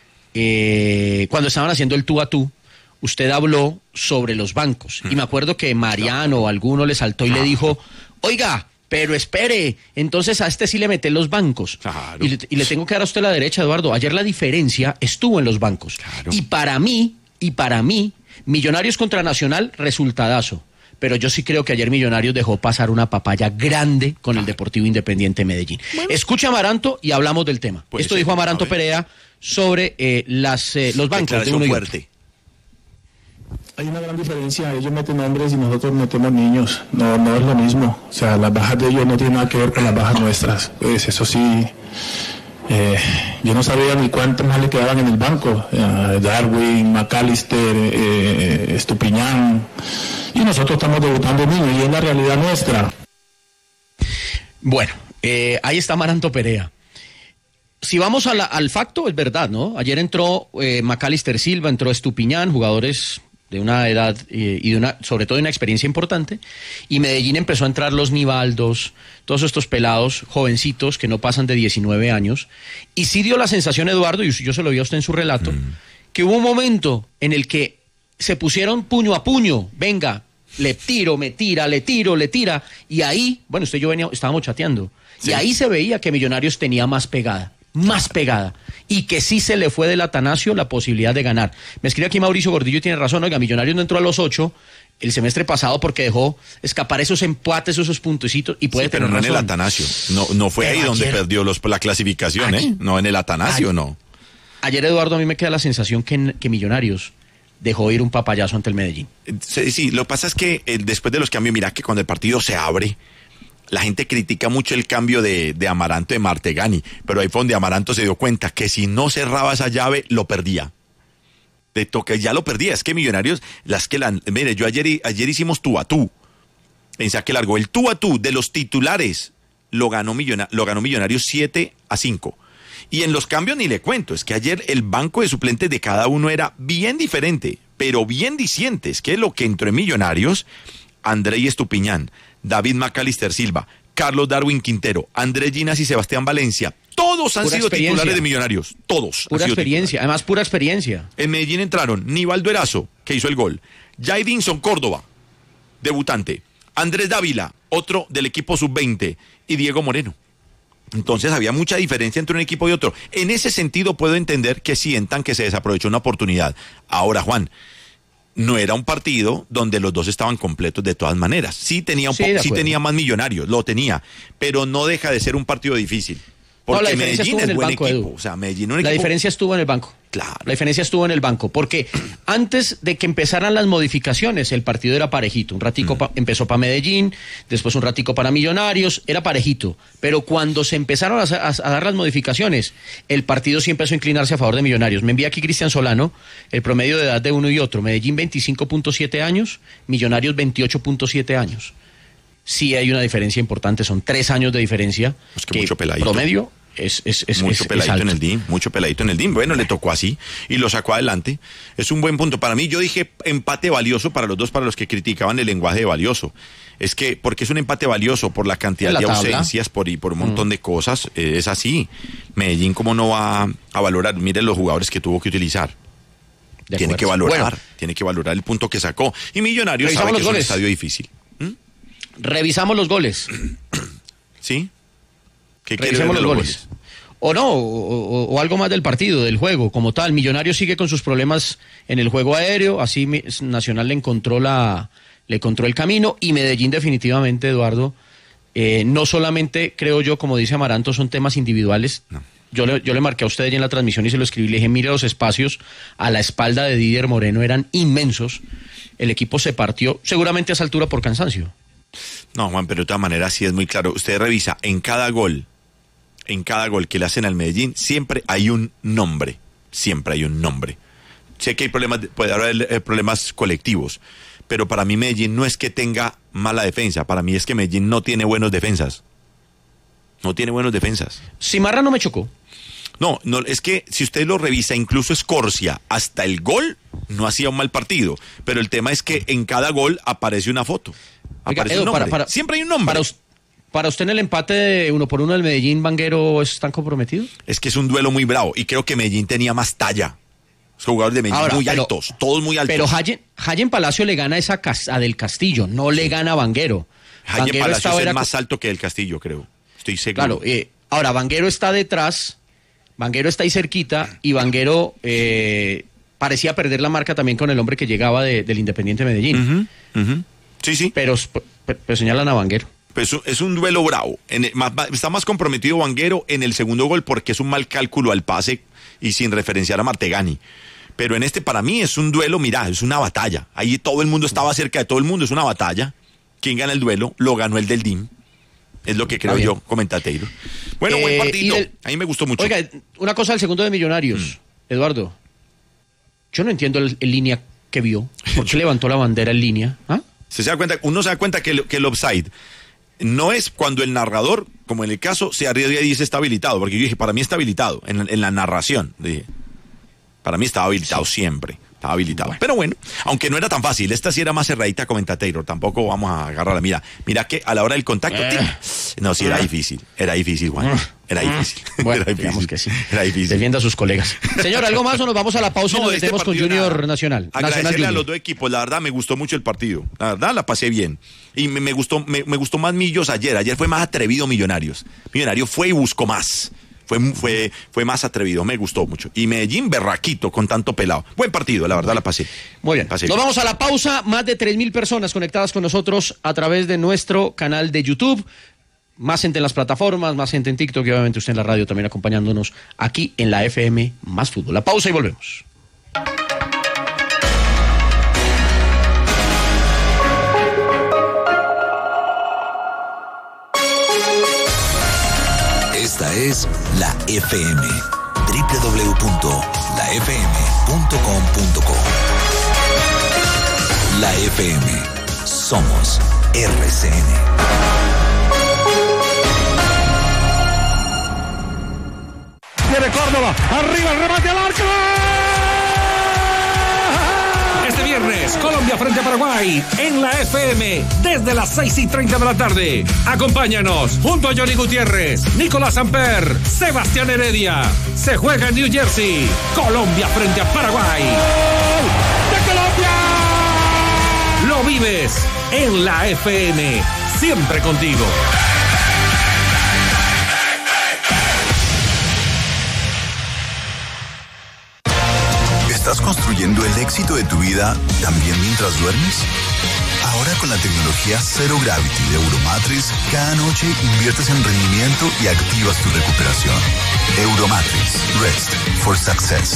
cuando estaban haciendo el tú a tú, usted habló sobre los bancos. Y me acuerdo que Mariano o alguno le saltó y le dijo, oiga, pero espere, entonces a este sí le meten los bancos. Claro. Y le tengo que dar a usted la derecha, Eduardo. Ayer la diferencia estuvo en los bancos. Claro. Y para mí, Millonarios contra Nacional, resultadazo. Pero yo sí creo que ayer Millonarios dejó pasar una papaya grande con el Deportivo Independiente Medellín. Bueno. Escucha a Amaranto y hablamos del tema. Esto dijo Amaranto Perea sobre los bancos de uno y otro. Hay una gran diferencia, ellos meten hombres y nosotros metemos niños, no es lo mismo, o sea, las bajas de ellos no tienen nada que ver con las bajas nuestras, pues eso sí, yo no sabía ni cuántos más le quedaban en el banco, Darwin, McAllister, Estupiñán, y nosotros estamos debutando niños y es la realidad nuestra. Bueno, ahí está Amaranto Perea. Si vamos al facto, es verdad, ¿no? Ayer entró McAllister Silva, entró Estupiñán, jugadores de una edad y sobre todo de una experiencia importante, y Medellín empezó a entrar los Nivaldos, todos estos pelados jovencitos que no pasan de 19 años, y sí dio la sensación, Eduardo, y yo se lo vi a usted en su relato, que hubo un momento en el que se pusieron puño a puño, venga, le tiro, me tira, le tiro, le tira, y ahí, bueno, usted y yo estábamos chateando, y ahí se veía que Millonarios tenía más pegada, y que sí se le fue del Atanasio la posibilidad de ganar. Me escribe aquí Mauricio Gordillo y tiene razón, oiga, Millonarios no entró a los 8 el semestre pasado porque dejó escapar esos empates, esos puntecitos, y puede tener razón. Pero no en el Atanasio, no fue ahí donde perdió la clasificación, no en el Atanasio, no. Ayer, Eduardo, a mí me queda la sensación que Millonarios dejó ir un papayazo ante el Medellín. Sí, lo que pasa es que después de los cambios, mira que cuando el partido se abre, la gente critica mucho el cambio de Amaranto de Martegani, pero ahí fue donde Amaranto se dio cuenta que si no cerraba esa llave, lo perdía. De toque ya lo perdía. Es que Millonarios, mire, yo ayer hicimos tú a tú en Saque Largo. El tú a tú de los titulares lo ganó Millonarios 7-5. Y en los cambios ni le cuento, es que ayer el banco de suplentes de cada uno era bien diferente, pero bien diciente. Es que lo que entró en Millonarios, André Estupiñán, David McAllister Silva, Carlos Darwin Quintero, Andrés Ginas y Sebastián Valencia. Todos han sido titulares de Millonarios. Todos. Pura experiencia, además pura experiencia. En Medellín entraron Nivaldo Erazo, que hizo el gol. Jaidinson Córdoba, debutante. Andrés Dávila, otro del equipo sub-20. Y Diego Moreno. Entonces había mucha diferencia entre un equipo y otro. En ese sentido puedo entender que sientan que se desaprovechó una oportunidad. Ahora, Juan, no era un partido donde los dos estaban completos de todas maneras. Sí tenía más Millonarios, lo tenía, pero no deja de ser un partido difícil. Porque Medellín es buen equipo. O sea, Medellín es un equipo. La diferencia estuvo en el banco. Claro. La diferencia estuvo en el banco, porque antes de que empezaran las modificaciones, el partido era parejito. Un ratico empezó para Medellín, después un ratico para Millonarios, era parejito. Pero cuando se empezaron a dar las modificaciones, el partido sí empezó a inclinarse a favor de Millonarios. Me envía aquí Cristian Solano el promedio de edad de uno y otro. Medellín 25.7 años, Millonarios 28.7 años. Sí hay una diferencia importante, son 3 años de diferencia. Es que mucho peladito. Promedio es mucho peladito alto. en el DIM, mucho peladito en el DIM. Bueno, le tocó así y lo sacó adelante. Es un buen punto. Para mí, yo dije empate valioso para los dos, para los que criticaban el lenguaje de valioso. Es que, porque es un empate valioso por la cantidad de ausencias, por un montón de cosas. Es así. Medellín, ¿cómo no va a valorar? Miren los jugadores que tuvo que utilizar. Tiene que valorar el punto que sacó. Y Millonarios sabe que es un estadio difícil. Revisamos los goles. ¿Sí? ¿Qué revisamos los goles? O no, o algo más del partido, del juego, como tal. Millonarios sigue con sus problemas en el juego aéreo, así Nacional le encontró el camino, y Medellín definitivamente, Eduardo, no solamente, creo yo, como dice Amaranto, son temas individuales. No. Yo le marqué a usted en la transmisión y se lo escribí, le dije, mire, los espacios a la espalda de Didier Moreno eran inmensos. El equipo se partió, seguramente a esa altura por cansancio. No, Juan, pero de todas maneras sí es muy claro. Usted revisa, en cada gol que le hacen al Medellín, siempre hay un nombre. Siempre hay un nombre. Sé que hay problemas, puede haber problemas colectivos, pero para mí Medellín no es que tenga mala defensa, para mí es que Medellín no tiene buenos defensas. No tiene buenos defensas. Cimarra no me chocó. No, es que si usted lo revisa, incluso Escorcia, hasta el gol, no hacía un mal partido. Pero el tema es que en cada gol aparece una foto. Aparece un nombre. Siempre hay un nombre. ¿Para usted en el empate de 1-1 del Medellín, Vanguero es tan comprometido? Es que es un duelo muy bravo y creo que Medellín tenía más talla. Los jugadores de Medellín muy altos, todos muy altos. Pero Hayen Palacio le gana a Del Castillo, no le gana a Vanguero. Hayen Palacio es más alto que Del Castillo, creo. Estoy seguro. Claro, ahora Vanguero está detrás, Vanguero está ahí cerquita y Vanguero parecía perder la marca también con el hombre que llegaba del Independiente Medellín. Sí. Pero señalan a Vanguero. Pues es un duelo bravo. Está más comprometido Vanguero en el segundo gol porque es un mal cálculo al pase y sin referenciar a Martegani. Pero en este, para mí, es un duelo, mirá, es una batalla. Ahí todo el mundo estaba cerca de todo el mundo, es una batalla. ¿Quién gana el duelo? Lo ganó el del DIM. Es lo que creo yo, comenta Taylor. Bueno, buen partido. A mí me gustó mucho. Oiga, una cosa del segundo de Millonarios, Eduardo. Yo no entiendo el línea que vio. ¿Por qué levantó la bandera en línea? Uno se da cuenta que el offside no es cuando el narrador, como en el caso, se arriesga y dice está habilitado. Porque yo dije, para mí está habilitado. En la narración, dije. Para mí estaba habilitado siempre. Estaba habilitado. Bueno. Pero bueno, aunque no era tan fácil. Esta sí era más cerradita, comenta Taylor. Tampoco vamos a agarrarla. Mira que a la hora del contacto... No, sí, era difícil, Juan. Era difícil. Bueno, digamos que sí. Era difícil. Defienda a sus colegas. Señor, ¿algo más o nos vamos a la pausa y nos metemos con Junior Nacional? Agradecerle a los dos equipos. La verdad, me gustó mucho el partido. La verdad, la pasé bien. Y me gustó más Millos ayer. Ayer fue más atrevido Millonarios. Millonarios fue y buscó más. Fue más atrevido, me gustó mucho. Y Medellín, berraquito, con tanto pelado. Buen partido, la verdad la pasé. Muy bien. Nos vamos a la pausa. Más de 3,000 personas conectadas con nosotros a través de nuestro canal de YouTube. Más gente en las plataformas, más gente en TikTok y obviamente usted en la radio también acompañándonos aquí en la FM Más Fútbol. La pausa y volvemos. Esta es la FM, www.lafm.com.co. La FM, somos RCN. Tiene Córdoba, arriba el remate al arco. Este viernes viernes, Colombia frente a Paraguay en la FM desde las 6:30 de la tarde. Acompáñanos junto a Johnny Gutiérrez, Nicolás Samper, Sebastián Heredia. Se juega en New Jersey. Colombia frente a Paraguay. ¡De Colombia! Lo vives en la FM, siempre contigo. ¿Estás construyendo el éxito de tu vida también mientras duermes? Ahora con la tecnología Zero Gravity de Euromatrix, cada noche inviertes en rendimiento y activas tu recuperación. Euromatrix, Rest for Success.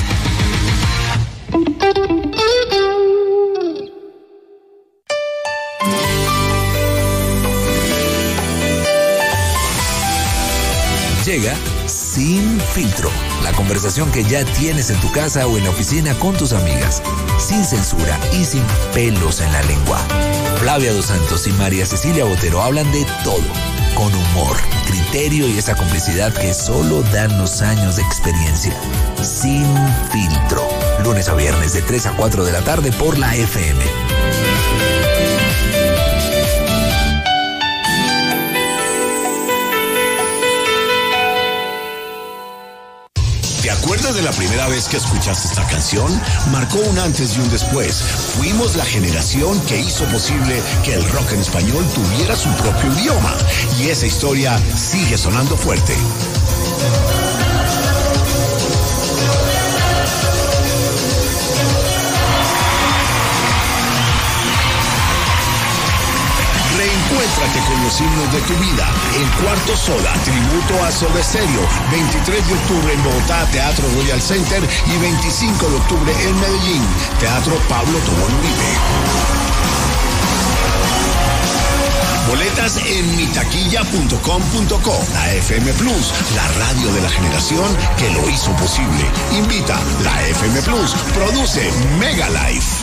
Llega Sin Filtro, la conversación que ya tienes en tu casa o en la oficina con tus amigas, sin censura y sin pelos en la lengua. Flavia Dos Santos y María Cecilia Botero hablan de todo, con humor, criterio y esa complicidad que solo dan los años de experiencia. Sin Filtro, lunes a viernes de 3 a 4 de la tarde por la FM. ¿Te acuerdas de la primera vez que escuchaste esta canción? Marcó un antes y un después. Fuimos la generación que hizo posible que el rock en español tuviera su propio idioma. Y esa historia sigue sonando fuerte. Reencuéntrate con los himnos de tu vida. El Cuarto Soda, tributo a Soda Stereo. 23 de octubre en Bogotá, Teatro Royal Center. Y 25 de octubre en Medellín, Teatro Pablo Tobón Uribe. Boletas en mitaquilla.com.co. La FM Plus, la radio de la generación que lo hizo posible. Invita la FM Plus. Produce Mega Life.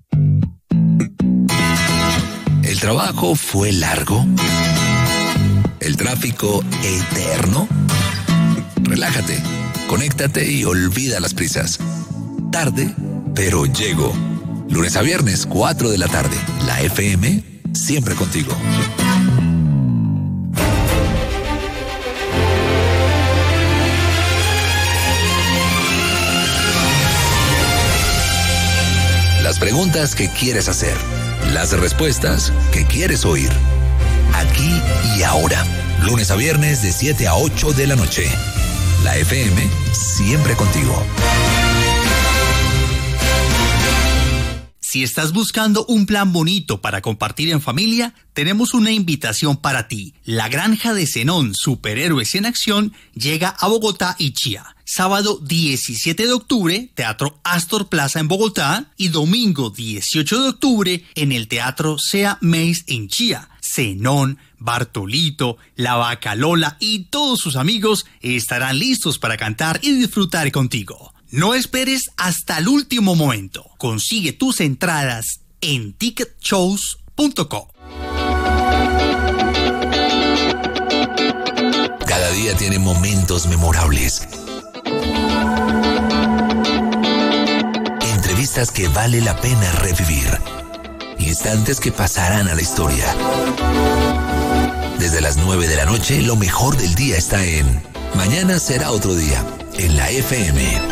¿El trabajo fue largo? ¿El tráfico eterno? Relájate, conéctate y olvida las prisas. Tarde, pero llego. Lunes a viernes, 4 de la tarde. La FM, siempre contigo. Las preguntas que quieres hacer. Las respuestas que quieres oír. Aquí y ahora. Lunes a viernes de 7 a 8 de la noche. La FM, siempre contigo. Si estás buscando un plan bonito para compartir en familia, tenemos una invitación para ti. La Granja de Zenón, Superhéroes en Acción, llega a Bogotá y Chía. Sábado 17 de octubre, Teatro Astor Plaza en Bogotá, y domingo 18 de octubre en el Teatro Sea Meis en Chía. Zenón, Bartolito, La Vaca Lola y todos sus amigos estarán listos para cantar y disfrutar contigo. No esperes hasta el último momento. Consigue tus entradas en ticketshows.co. Cada día tiene momentos memorables. Entrevistas que vale la pena revivir. Instantes que pasarán a la historia. Desde las 9 de la noche, lo mejor del día está en Mañana será otro día, en la FM.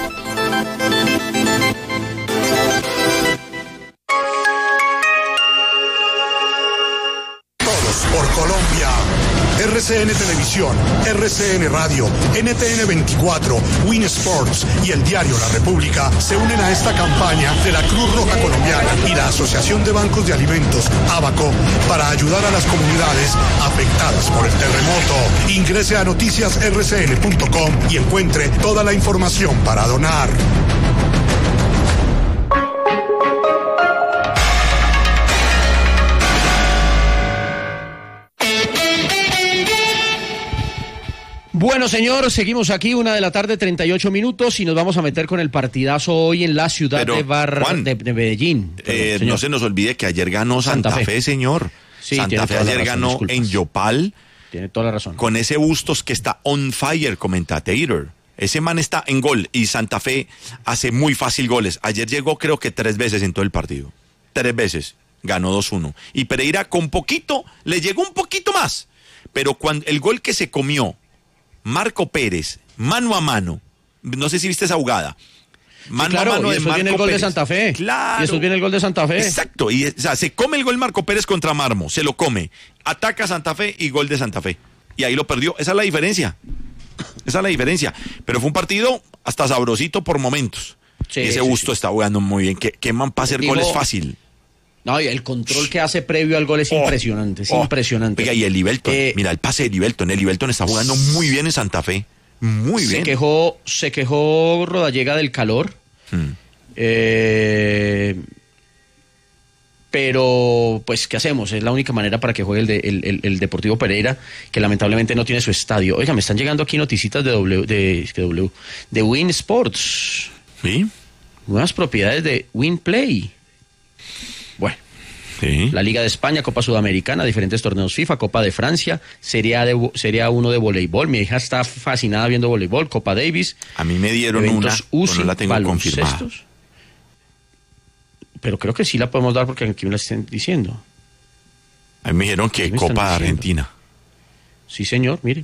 Todos por Colombia. RCN Televisión, RCN Radio, NTN 24, Win Sports y el diario La República se unen a esta campaña de la Cruz Roja Colombiana y la Asociación de Bancos de Alimentos, ABACO, para ayudar a las comunidades afectadas por el terremoto. Ingrese a noticiasrcn.com y encuentre toda la información para donar. Bueno, señor, seguimos aquí, 1 de la tarde, 38 minutos, y nos vamos a meter con el partidazo hoy en la ciudad de Medellín. No se nos olvide que ayer ganó Santa Fe, señor. Sí, Santa Fe ayer ganó en Yopal. Tiene toda la razón. Con ese Bustos que está on fire, comentator. Ese man está en gol y Santa Fe hace muy fácil goles. Ayer llegó creo que 3 veces en todo el partido. 3 veces, ganó 2-1. Y Pereira con poquito, le llegó un poquito más. Pero cuando el gol que se comió Marco Pérez, mano a mano, no sé si viste esa jugada. Mano a mano de Marco viene el gol Pérez. De Santa Fe. Claro. Y eso viene el gol de Santa Fe. Exacto. Y, o sea, se come el gol Marco Pérez contra Marmo, se lo come. Ataca Santa Fe y gol de Santa Fe. Y ahí lo perdió. Esa es la diferencia. Pero fue un partido hasta sabrosito por momentos. Sí, y ese Busto está jugando muy bien. Que man para hacer goles fácil. No, y el control que hace previo al gol es impresionante. Es impresionante. Oiga, y el Libelton. Mira, el pase de Libelton. El Libelton está jugando muy bien en Santa Fe. Muy bien. Se quejó Rodallega del calor. Pero, pues, ¿qué hacemos? Es la única manera para que juegue el Deportivo Pereira, que lamentablemente no tiene su estadio. Oiga, me están llegando aquí noticitas de Win Sports. ¿Sí? Nuevas propiedades de Win Play. Bueno. Sí. La Liga de España, Copa Sudamericana, diferentes torneos FIFA, Copa de Francia, Serie A1 de voleibol. Mi hija está fascinada viendo voleibol, Copa Davis. A mí me dieron una, UCI, no la tengo confirmada. Pero creo que sí la podemos dar porque aquí me la están diciendo. A mí me dijeron que Copa de Argentina. Sí, señor, mire.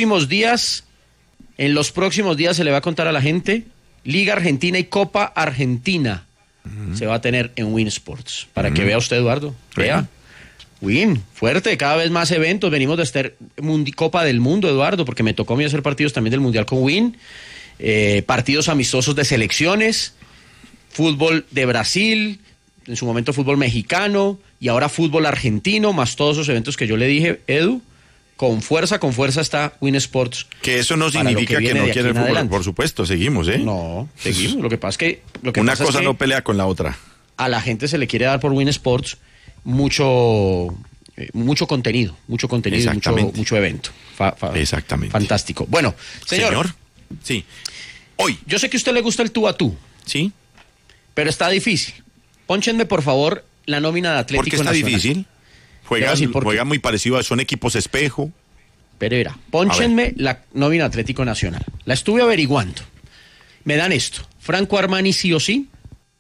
En los próximos días se le va a contar a la gente, Liga Argentina y Copa Argentina. Se va a tener en Win Sports. Para que vea usted, Eduardo. Vea. Win, fuerte, cada vez más eventos. Venimos de estar Copa del Mundo, Eduardo, porque me tocó a mí hacer partidos también del Mundial con Win. Partidos amistosos de selecciones. Fútbol de Brasil. En su momento fútbol mexicano. Y ahora fútbol argentino. Más todos esos eventos que yo le dije, Edu. Con fuerza está Win Sports. Que eso no significa que no quiere el fútbol, adelante. Por supuesto, seguimos, ¿eh? No, seguimos. Lo que pasa es que... Una cosa no pelea con la otra. A la gente se le quiere dar por Win Sports mucho contenido, mucho evento. Exactamente. Fantástico. Bueno, señor. Sí. Hoy. Yo sé que a usted le gusta el tú a tú. Sí. Pero está difícil. Pónchenme, por favor, la nómina de Atlético Nacional. ¿Por qué está difícil? Juega muy parecido, son equipos espejo. Pereira, pónchenme la nómina Atlético Nacional. La estuve averiguando. Me dan esto. Franco Armani sí o sí.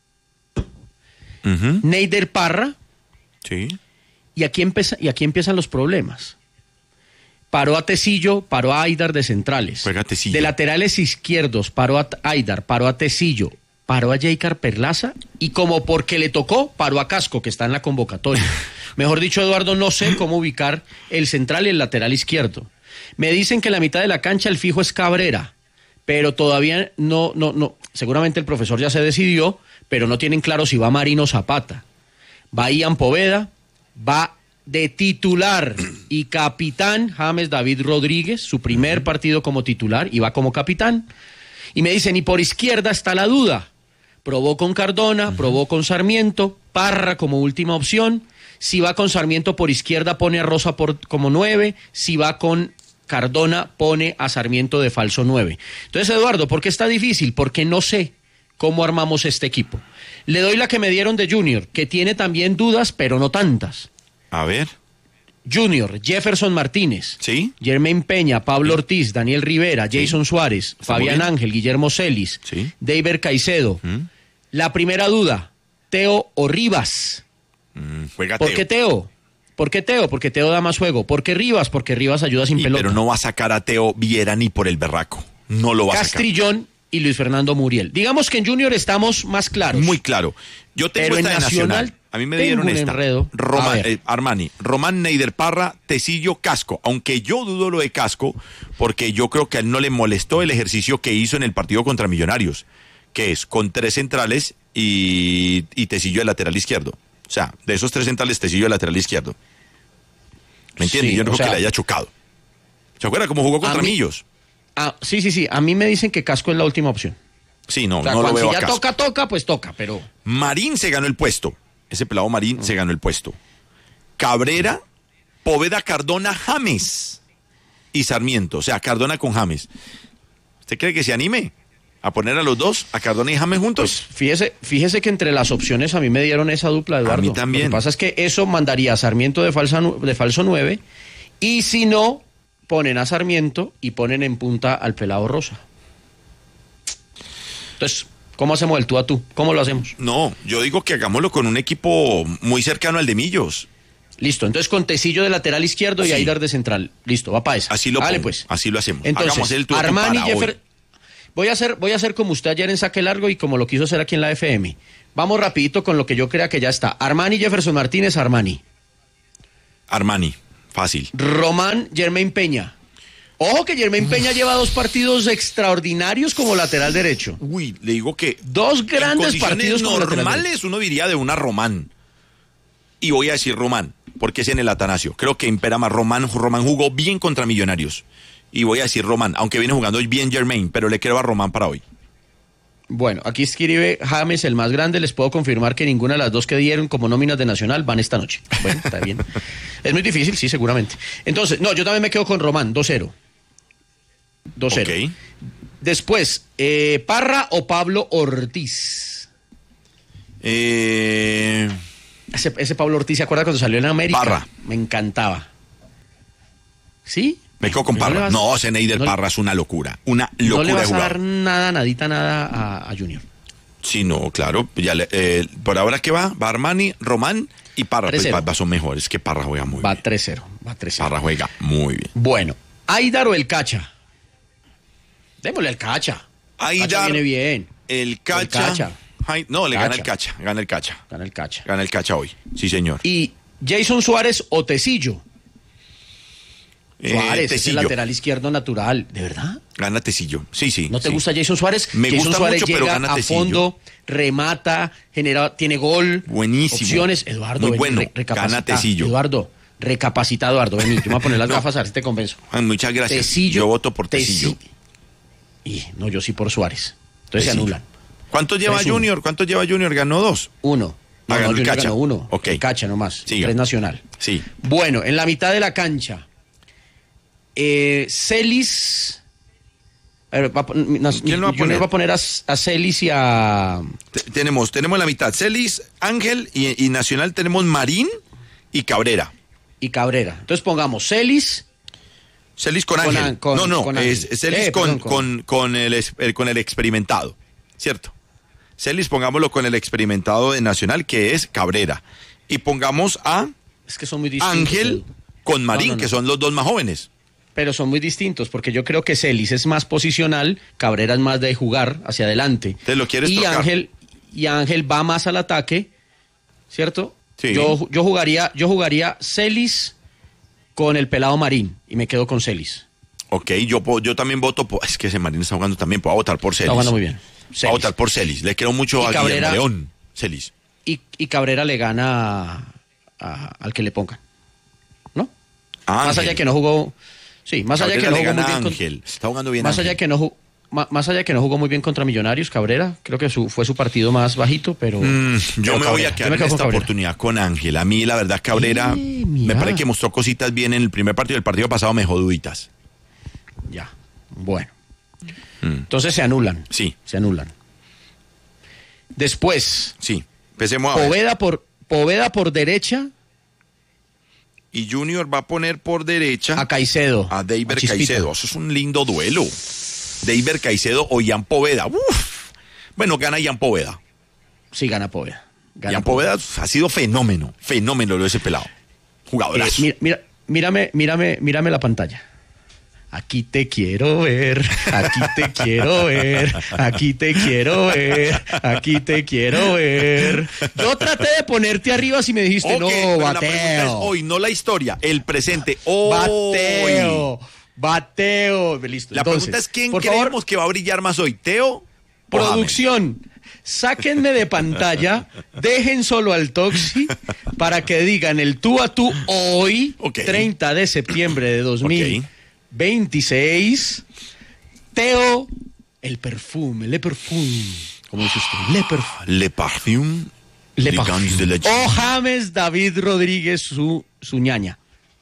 Neider Parra. Sí. Y aquí empiezan los problemas. Paró a Tecillo, paró a Aidar de centrales. Juega Tecillo. De laterales izquierdos, paró a Aidar, paró a Tecillo, paró a Jeicar Perlaza y como porque le tocó, paró a Casco, que está en la convocatoria. Mejor dicho, Eduardo, no sé cómo ubicar el central y el lateral izquierdo. Me dicen que en la mitad de la cancha el fijo es Cabrera, pero todavía no. Seguramente el profesor ya se decidió, pero no tienen claro si va Marino Zapata. Va Ian Poveda, va de titular y capitán James David Rodríguez, su primer partido como titular, y va como capitán. Y me dicen, y por izquierda está la duda. Probó con Cardona, probó con Sarmiento, Parra como última opción. Si va con Sarmiento por izquierda, pone a Rosa como 9. Si va con Cardona, pone a Sarmiento de falso 9. Entonces, Eduardo, ¿por qué está difícil? Porque no sé cómo armamos este equipo. Le doy la que me dieron de Junior, que tiene también dudas, pero no tantas. A ver. Junior, Jefferson Martínez, ¿sí? Jermaine Peña, Pablo Ortiz, Daniel Rivera, Jason Suárez, Fabián Ángel, Guillermo Celis, Deiber Caicedo. La primera duda, Teo o Rivas. Juega ¿Por qué Teo? ¿Por qué Teo? Porque Teo da más juego. ¿Por qué Rivas? Porque Rivas ayuda sin pelota. Pero no va a sacar a Teo Viera ni por el berraco. No lo va a sacar. Castrillón y Luis Fernando Muriel. Digamos que en Junior estamos más claros. Muy claro. Yo tengo esta de Nacional. A mí me dieron esta. Armani, Román Neider Parra, Tecillo, Casco. Aunque yo dudo lo de Casco, porque yo creo que a él no le molestó el ejercicio que hizo en el partido contra Millonarios, que es con 3 centrales y Tecillo de lateral izquierdo. O sea, de esos 3 centrales, Tecillo de lateral izquierdo. ¿Me entiendes? Sí, yo no creo que le haya chocado. ¿Se acuerda cómo jugó contra Millos? Sí. A mí me dicen que Casco es la última opción. Sí, no, o sea, no lo veo si ya a Casco. toca, pues toca, pero... Marín se ganó el puesto. Ese pelado Marín se ganó el puesto. Cabrera, Poveda, Cardona, James y Sarmiento. O sea, Cardona con James. ¿Usted cree que se anime a poner a los dos, a Cardona y James juntos? Pues fíjese que entre las opciones a mí me dieron esa dupla, Eduardo. A mí también. Lo que pasa es que eso mandaría a Sarmiento de falso 9 y si no, ponen a Sarmiento y ponen en punta al pelado Rosa. Entonces, ¿Cómo hacemos el tú a tú? ¿Cómo lo hacemos? No, yo digo que hagámoslo con un equipo muy cercano al de Millos. Listo, entonces con Tecillo de lateral izquierdo y Aidar de central. Listo, va para esa. Así lo Vale, pongo, pues. así lo hacemos. Entonces, hagamos el tú Armani, para hoy. Voy a hacer como usted ayer en Saque Largo y como lo quiso hacer aquí en la FM. Vamos rapidito con lo que yo crea que ya está. Armani, Jefferson Martínez, Armani, fácil. Román, Jermaine Peña. Ojo que Jermaine Peña lleva 2 partidos extraordinarios como lateral derecho. Uy, le digo que 2 grandes partidos como lateral derecho. normales uno diría de una Román. Y voy a decir Román, porque es en el Atanasio. Creo que impera más Román jugó bien contra Millonarios. Y voy a decir Román, aunque viene jugando bien Jermaine, pero le quiero a Román para hoy. Bueno, aquí escribe James, el más grande. Les puedo confirmar que ninguna de las 2 que dieron como nóminas de Nacional van esta noche. Bueno, está bien. Es muy difícil, sí, seguramente. Entonces, no, yo también me quedo con Román, 2-0. 2-0. Okay. Después, Parra o Pablo Ortiz. Ese Pablo Ortiz, ¿se acuerda cuando salió en América? Parra. Me encantaba. ¿Sí? Me quedo con Parra. No, Zeneider Parra es una locura. Una locura. No le vas a jugador. dar nada a Junior. Sí, no, claro. Ya por ahora, ¿qué va? Va Armani, Román y Parra. Pues, son mejores. Que Parra juega muy bien. Va 3-0. Parra juega muy bien. Bueno, Aidar o el Cacha. Démosle al Cacha. Aidar Cacha viene bien. El Cacha. No, le gana el Cacha. Gana el Cacha. Gana el Cacha hoy. Sí, señor. Y Jason Suárez o Tecillo. Suárez, Tecillo. es el lateral izquierdo natural. ¿De verdad? Gana Tecillo. Sí. ¿No te gusta Jason Suárez? Me Jason gusta Suárez mucho, pero llega gana a Tecillo. fondo, remata, tiene gol. Buenísimo. Opciones. Eduardo, muy bueno. Gana Tecillo. Eduardo, recapacita, Eduardo. Vení, yo me voy a poner las gafas a ver si te convenzo. Muchas gracias. Tecillo, yo voto por Tecillo. Y no, yo sí por Suárez. Entonces se anulan. ¿Cuánto lleva Junior? Ganó 2. 1. Ganó el Junior Cacha. ganó 1. Ok. El Cacha nomás. Siga. 3 Nacional. Sí. Bueno, en la mitad de la cancha. Celis. ¿Quién lo va a poner? Junior va a poner a Celis y a. Tenemos la mitad. Celis, Ángel y Nacional tenemos Marín y Cabrera. Entonces pongamos Celis. Celis con Ángel. Es Celis con el experimentado, ¿cierto? Celis pongámoslo con el experimentado de Nacional, que es Cabrera. Y pongamos a es que son muy distintos, Ángel con Marín, que son los 2 más jóvenes. Pero son muy distintos, porque yo creo que Celis es más posicional, Cabrera es más de jugar hacia adelante. ¿Te lo quieres trocar? Ángel va más al ataque, ¿cierto? Sí. Yo jugaría Celis con el pelado Marín y me quedo con Celis. Ok, yo también voto por... Es que ese Marín está jugando también, puedo votar por Celis. Está jugando muy bien. Voy a votar por Celis. Le quiero mucho a Guillermo León. Celis. Y Cabrera le gana al que le pongan, ¿no? Ángel. Más allá de que no jugó... Sí, más allá de que no jugó muy bien... Ángel. Está jugando bien más Ángel. allá de que no jugó muy bien contra Millonarios, Cabrera, creo que fue su partido más bajito, pero... yo me voy a quedar en esta oportunidad con Ángel. A mí, la verdad, Cabrera me parece que mostró cositas bien en el primer partido. El partido pasado me dejó duditas. Ya, bueno. Entonces se anulan. Sí. Se anulan. Después... Sí, empecemos a ver. Poveda por derecha... Y Junior va a poner por derecha... A Caicedo. A Deiber Caicedo. Eso es un lindo duelo. Deiber Caicedo o Ian Poveda. Uf. Bueno, gana Ian Poveda. Sí, gana Poveda. Ian Poveda ha sido fenómeno lo de ese pelado. Jugadorazo. Mírame la pantalla. Aquí te quiero ver, aquí te quiero ver, aquí te quiero ver, aquí te quiero ver. Yo traté de ponerte arriba si me dijiste, no, bateo. La pregunta es hoy, no la historia, el presente. Hoy. Bateo. Listo. La pregunta es quién creemos que va a brillar más hoy, Teo. Producción, sáquenme de pantalla, dejen solo al Toxi para que digan el tú a tú hoy, 30 de septiembre de 2026. Teo, el perfume, le perfume. ¿Cómo dice usted? Le parfum. Le parfum. O James David Rodríguez, su ñaña.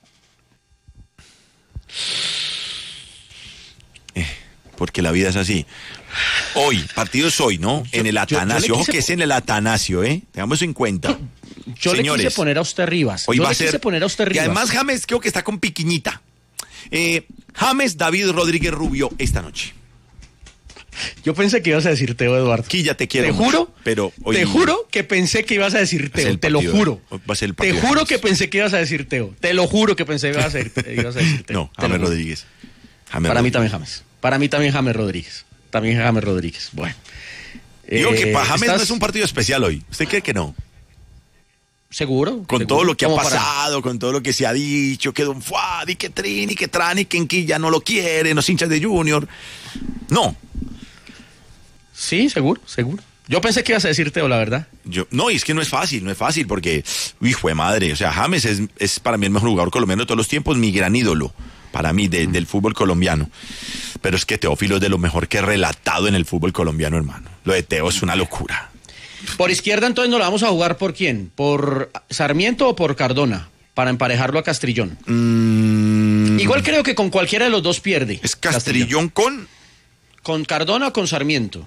Porque la vida es así. Hoy, partido es hoy, ¿no? En el Atanasio. Ojo que es en el Atanasio, ¿eh? Tengamos eso en cuenta. Yo Señores, le quise poner a usted Rivas. Hoy yo va le a ser, quise poner a usted Rivas. Y además James creo que está con piquiñita. James David Rodríguez Rubio esta noche. Yo pensé que ibas a decir Teo, Eduardo. Aquí ya te quiero. Te juro, mucho, pero hoy te juro que pensé que ibas a decir Teo. Te lo juro. Va a ser el te juro que pensé que ibas a decir Teo. Te lo juro que pensé que ibas a decir Teo. No, James Rodríguez. Para mí también James. Para mí también James Rodríguez. También James Rodríguez. Bueno. Digo que para James no es un partido especial hoy. ¿Usted cree que no? ¿Seguro? Con ¿Seguro? todo lo que ha para... pasado, con todo lo que se ha dicho, que Don Fuad y que Trini, que Trani, que Enqui ya no lo quieren, los hinchas de Junior. No. Sí, seguro. Yo pensé que ibas a decir Teo, la verdad. No, y es que no es fácil porque, hijo de madre, o sea, James es para mí el mejor jugador colombiano de todos los tiempos, mi gran ídolo, para mí, del fútbol colombiano. Pero es que Teófilo es de lo mejor que he relatado en el fútbol colombiano, hermano. Lo de Teo es una locura. Por izquierda, entonces, ¿nos la vamos a jugar por quién? ¿Por Sarmiento o por Cardona? Para emparejarlo a Castrillón. Igual creo que con cualquiera de los dos pierde. ¿Es Castrillón con? ¿Con Cardona o con Sarmiento?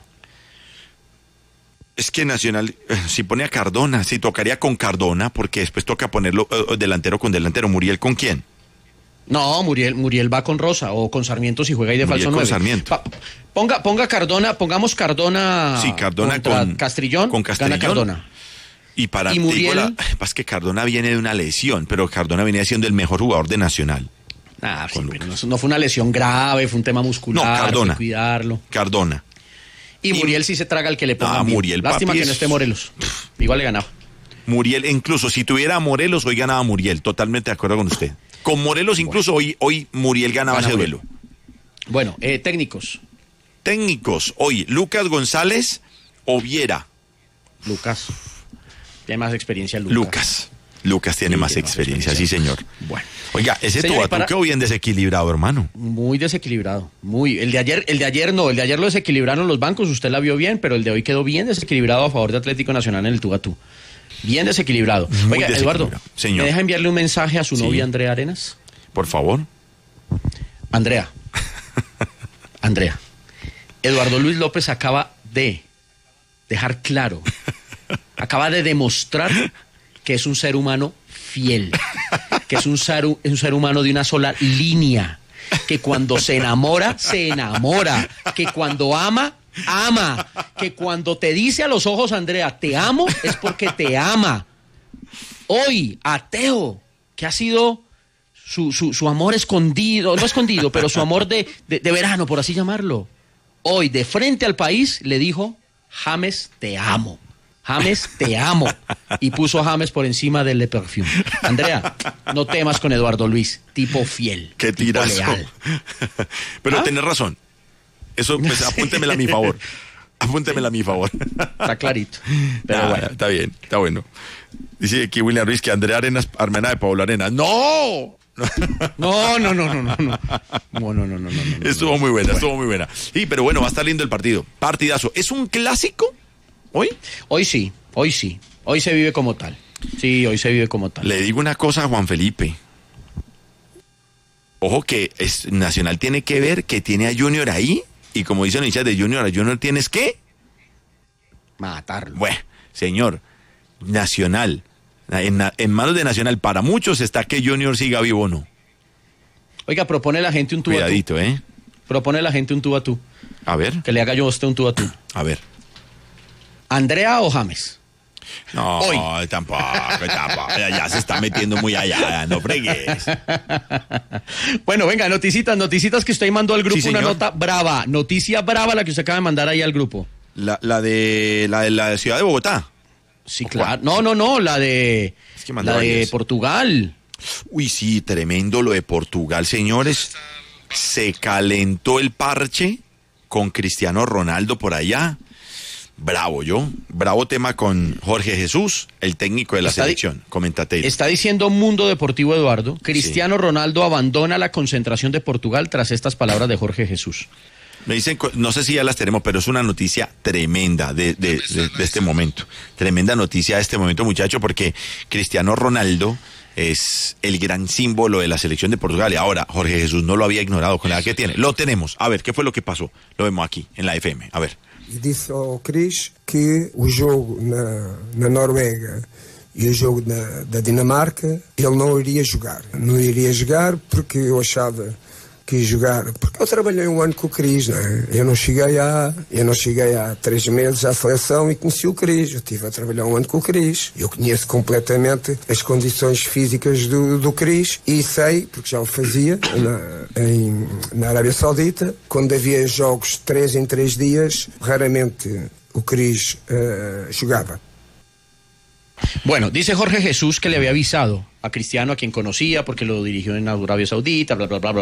Es que Nacional, si pone a Cardona, si tocaría con Cardona, porque después toca ponerlo delantero con delantero. ¿Muriel con quién? No, Muriel va con Rosa o con Sarmiento si juega ahí de Muriel falso 9. Con Sarmiento. Ponga Cardona, pongamos Cardona. Sí, Cardona con Castrillón. Con Castrillón. Gana Cardona. Y Muriel. Es que Cardona viene de una lesión, pero Cardona venía siendo el mejor jugador de Nacional. Sí, pero no fue una lesión grave, fue un tema muscular. No, Cardona. Hay que cuidarlo. Cardona. Y Muriel sí se traga al que le ponga. Muriel, lástima papi, que no esté Morelos. Igual le ganaba. Muriel, incluso si tuviera a Morelos, hoy ganaba Muriel. Totalmente de acuerdo con usted. Con Morelos, incluso hoy Muriel ganaba ese duelo. Bueno, técnicos. Técnicos, hoy, Lucas González o Viera. Lucas. Tiene más experiencia Lucas. Lucas tiene más experiencia, sí, señor. Bueno. Oiga, ese Tubatu quedó bien desequilibrado, hermano. Muy desequilibrado. El de ayer lo desequilibraron los bancos, usted la vio bien, pero el de hoy quedó bien desequilibrado a favor de Atlético Nacional en el Tubatu. Bien desequilibrado. Oiga, Eduardo, señor, ¿me deja enviarle un mensaje a su novia Andrea Arenas? Por favor. Andrea. Eduardo Luis López acaba de dejar claro, acaba de demostrar que es un ser humano fiel, que es un ser humano de una sola línea, que cuando se enamora, que cuando ama, que cuando te dice a los ojos, Andrea, te amo, es porque te ama. Hoy, ateo, que ha sido su amor escondido, no escondido, pero su amor de verano, por así llamarlo. Hoy, de frente al país, le dijo, James, te amo. James, te amo. Y puso a James por encima del Le Perfume. Andrea, no temas con Eduardo Luis, tipo fiel. Qué tirazo. Leal. Pero tenés razón. Eso, pues, apúntemela a mi favor. Apúntemela a mi favor. Está clarito. Pero bueno. Está bien, está bueno. Dice aquí William Ruiz que Andrea Arenas, hermana de Pablo Arenas. ¡No! No. Estuvo muy buena. Sí, pero bueno, va a estar lindo el partido. Partidazo. ¿Es un clásico hoy? Hoy sí. Hoy se vive como tal. Sí, hoy se vive como tal. Le digo una cosa a Juan Felipe. Ojo que Nacional tiene que ver que tiene a Junior ahí. Y como dicen los hinchas de Junior, a Junior tienes que matarlo. Bueno, señor, Nacional, en manos de Nacional, para muchos está que Junior siga vivo o no. Oiga, propone la gente un tú a tú. Cuidadito, Propone la gente un tú a tú. A ver. Que le haga yo a usted un tú a tú. A ver. ¿Andrea o James? No, hoy. Tampoco. Ya se está metiendo muy allá, no fregues. Bueno, venga, noticitas que usted mandó al grupo, una nota brava, noticia brava la que usted acaba de mandar ahí al grupo. La de Ciudad de Bogotá. Sí, claro. No, la de Portugal. Uy, sí, tremendo lo de Portugal, señores. Se calentó el parche con Cristiano Ronaldo por allá. Bravo tema con Jorge Jesús, el técnico de la selección, comentate. Está diciendo Mundo Deportivo, Eduardo, Cristiano Ronaldo abandona la concentración de Portugal tras estas palabras de Jorge Jesús. Me dicen, no sé si ya las tenemos, pero es una noticia tremenda de este momento. Tremenda noticia de este momento, muchacho, porque Cristiano Ronaldo es el gran símbolo de la selección de Portugal. Y ahora Jorge Jesús no lo había ignorado con la edad que tiene. Lo tenemos. A ver, ¿qué fue lo que pasó? Lo vemos aquí, en la FM. A ver. E disse ao Cris que o jogo na Noruega e o jogo da Dinamarca ele não iria jogar. Não iria jogar porque eu achava quis jogar, porque eu trabalhei um ano com o Cris, não é? Eu não cheguei há 3 meses à seleção e conheci o Cris. Eu estive a trabalhar um ano com o Cris. Eu conheço completamente as condições físicas do Cris e sei, porque já o fazia na Arábia Saudita, quando havia jogos 3 em 3 dias, raramente o Cris jugaba. Bueno, dice Jorge Jesús que le había avisado a Cristiano, a quien conocía, porque lo dirigió en Arabia Saudita, bla, bla, bla, bla.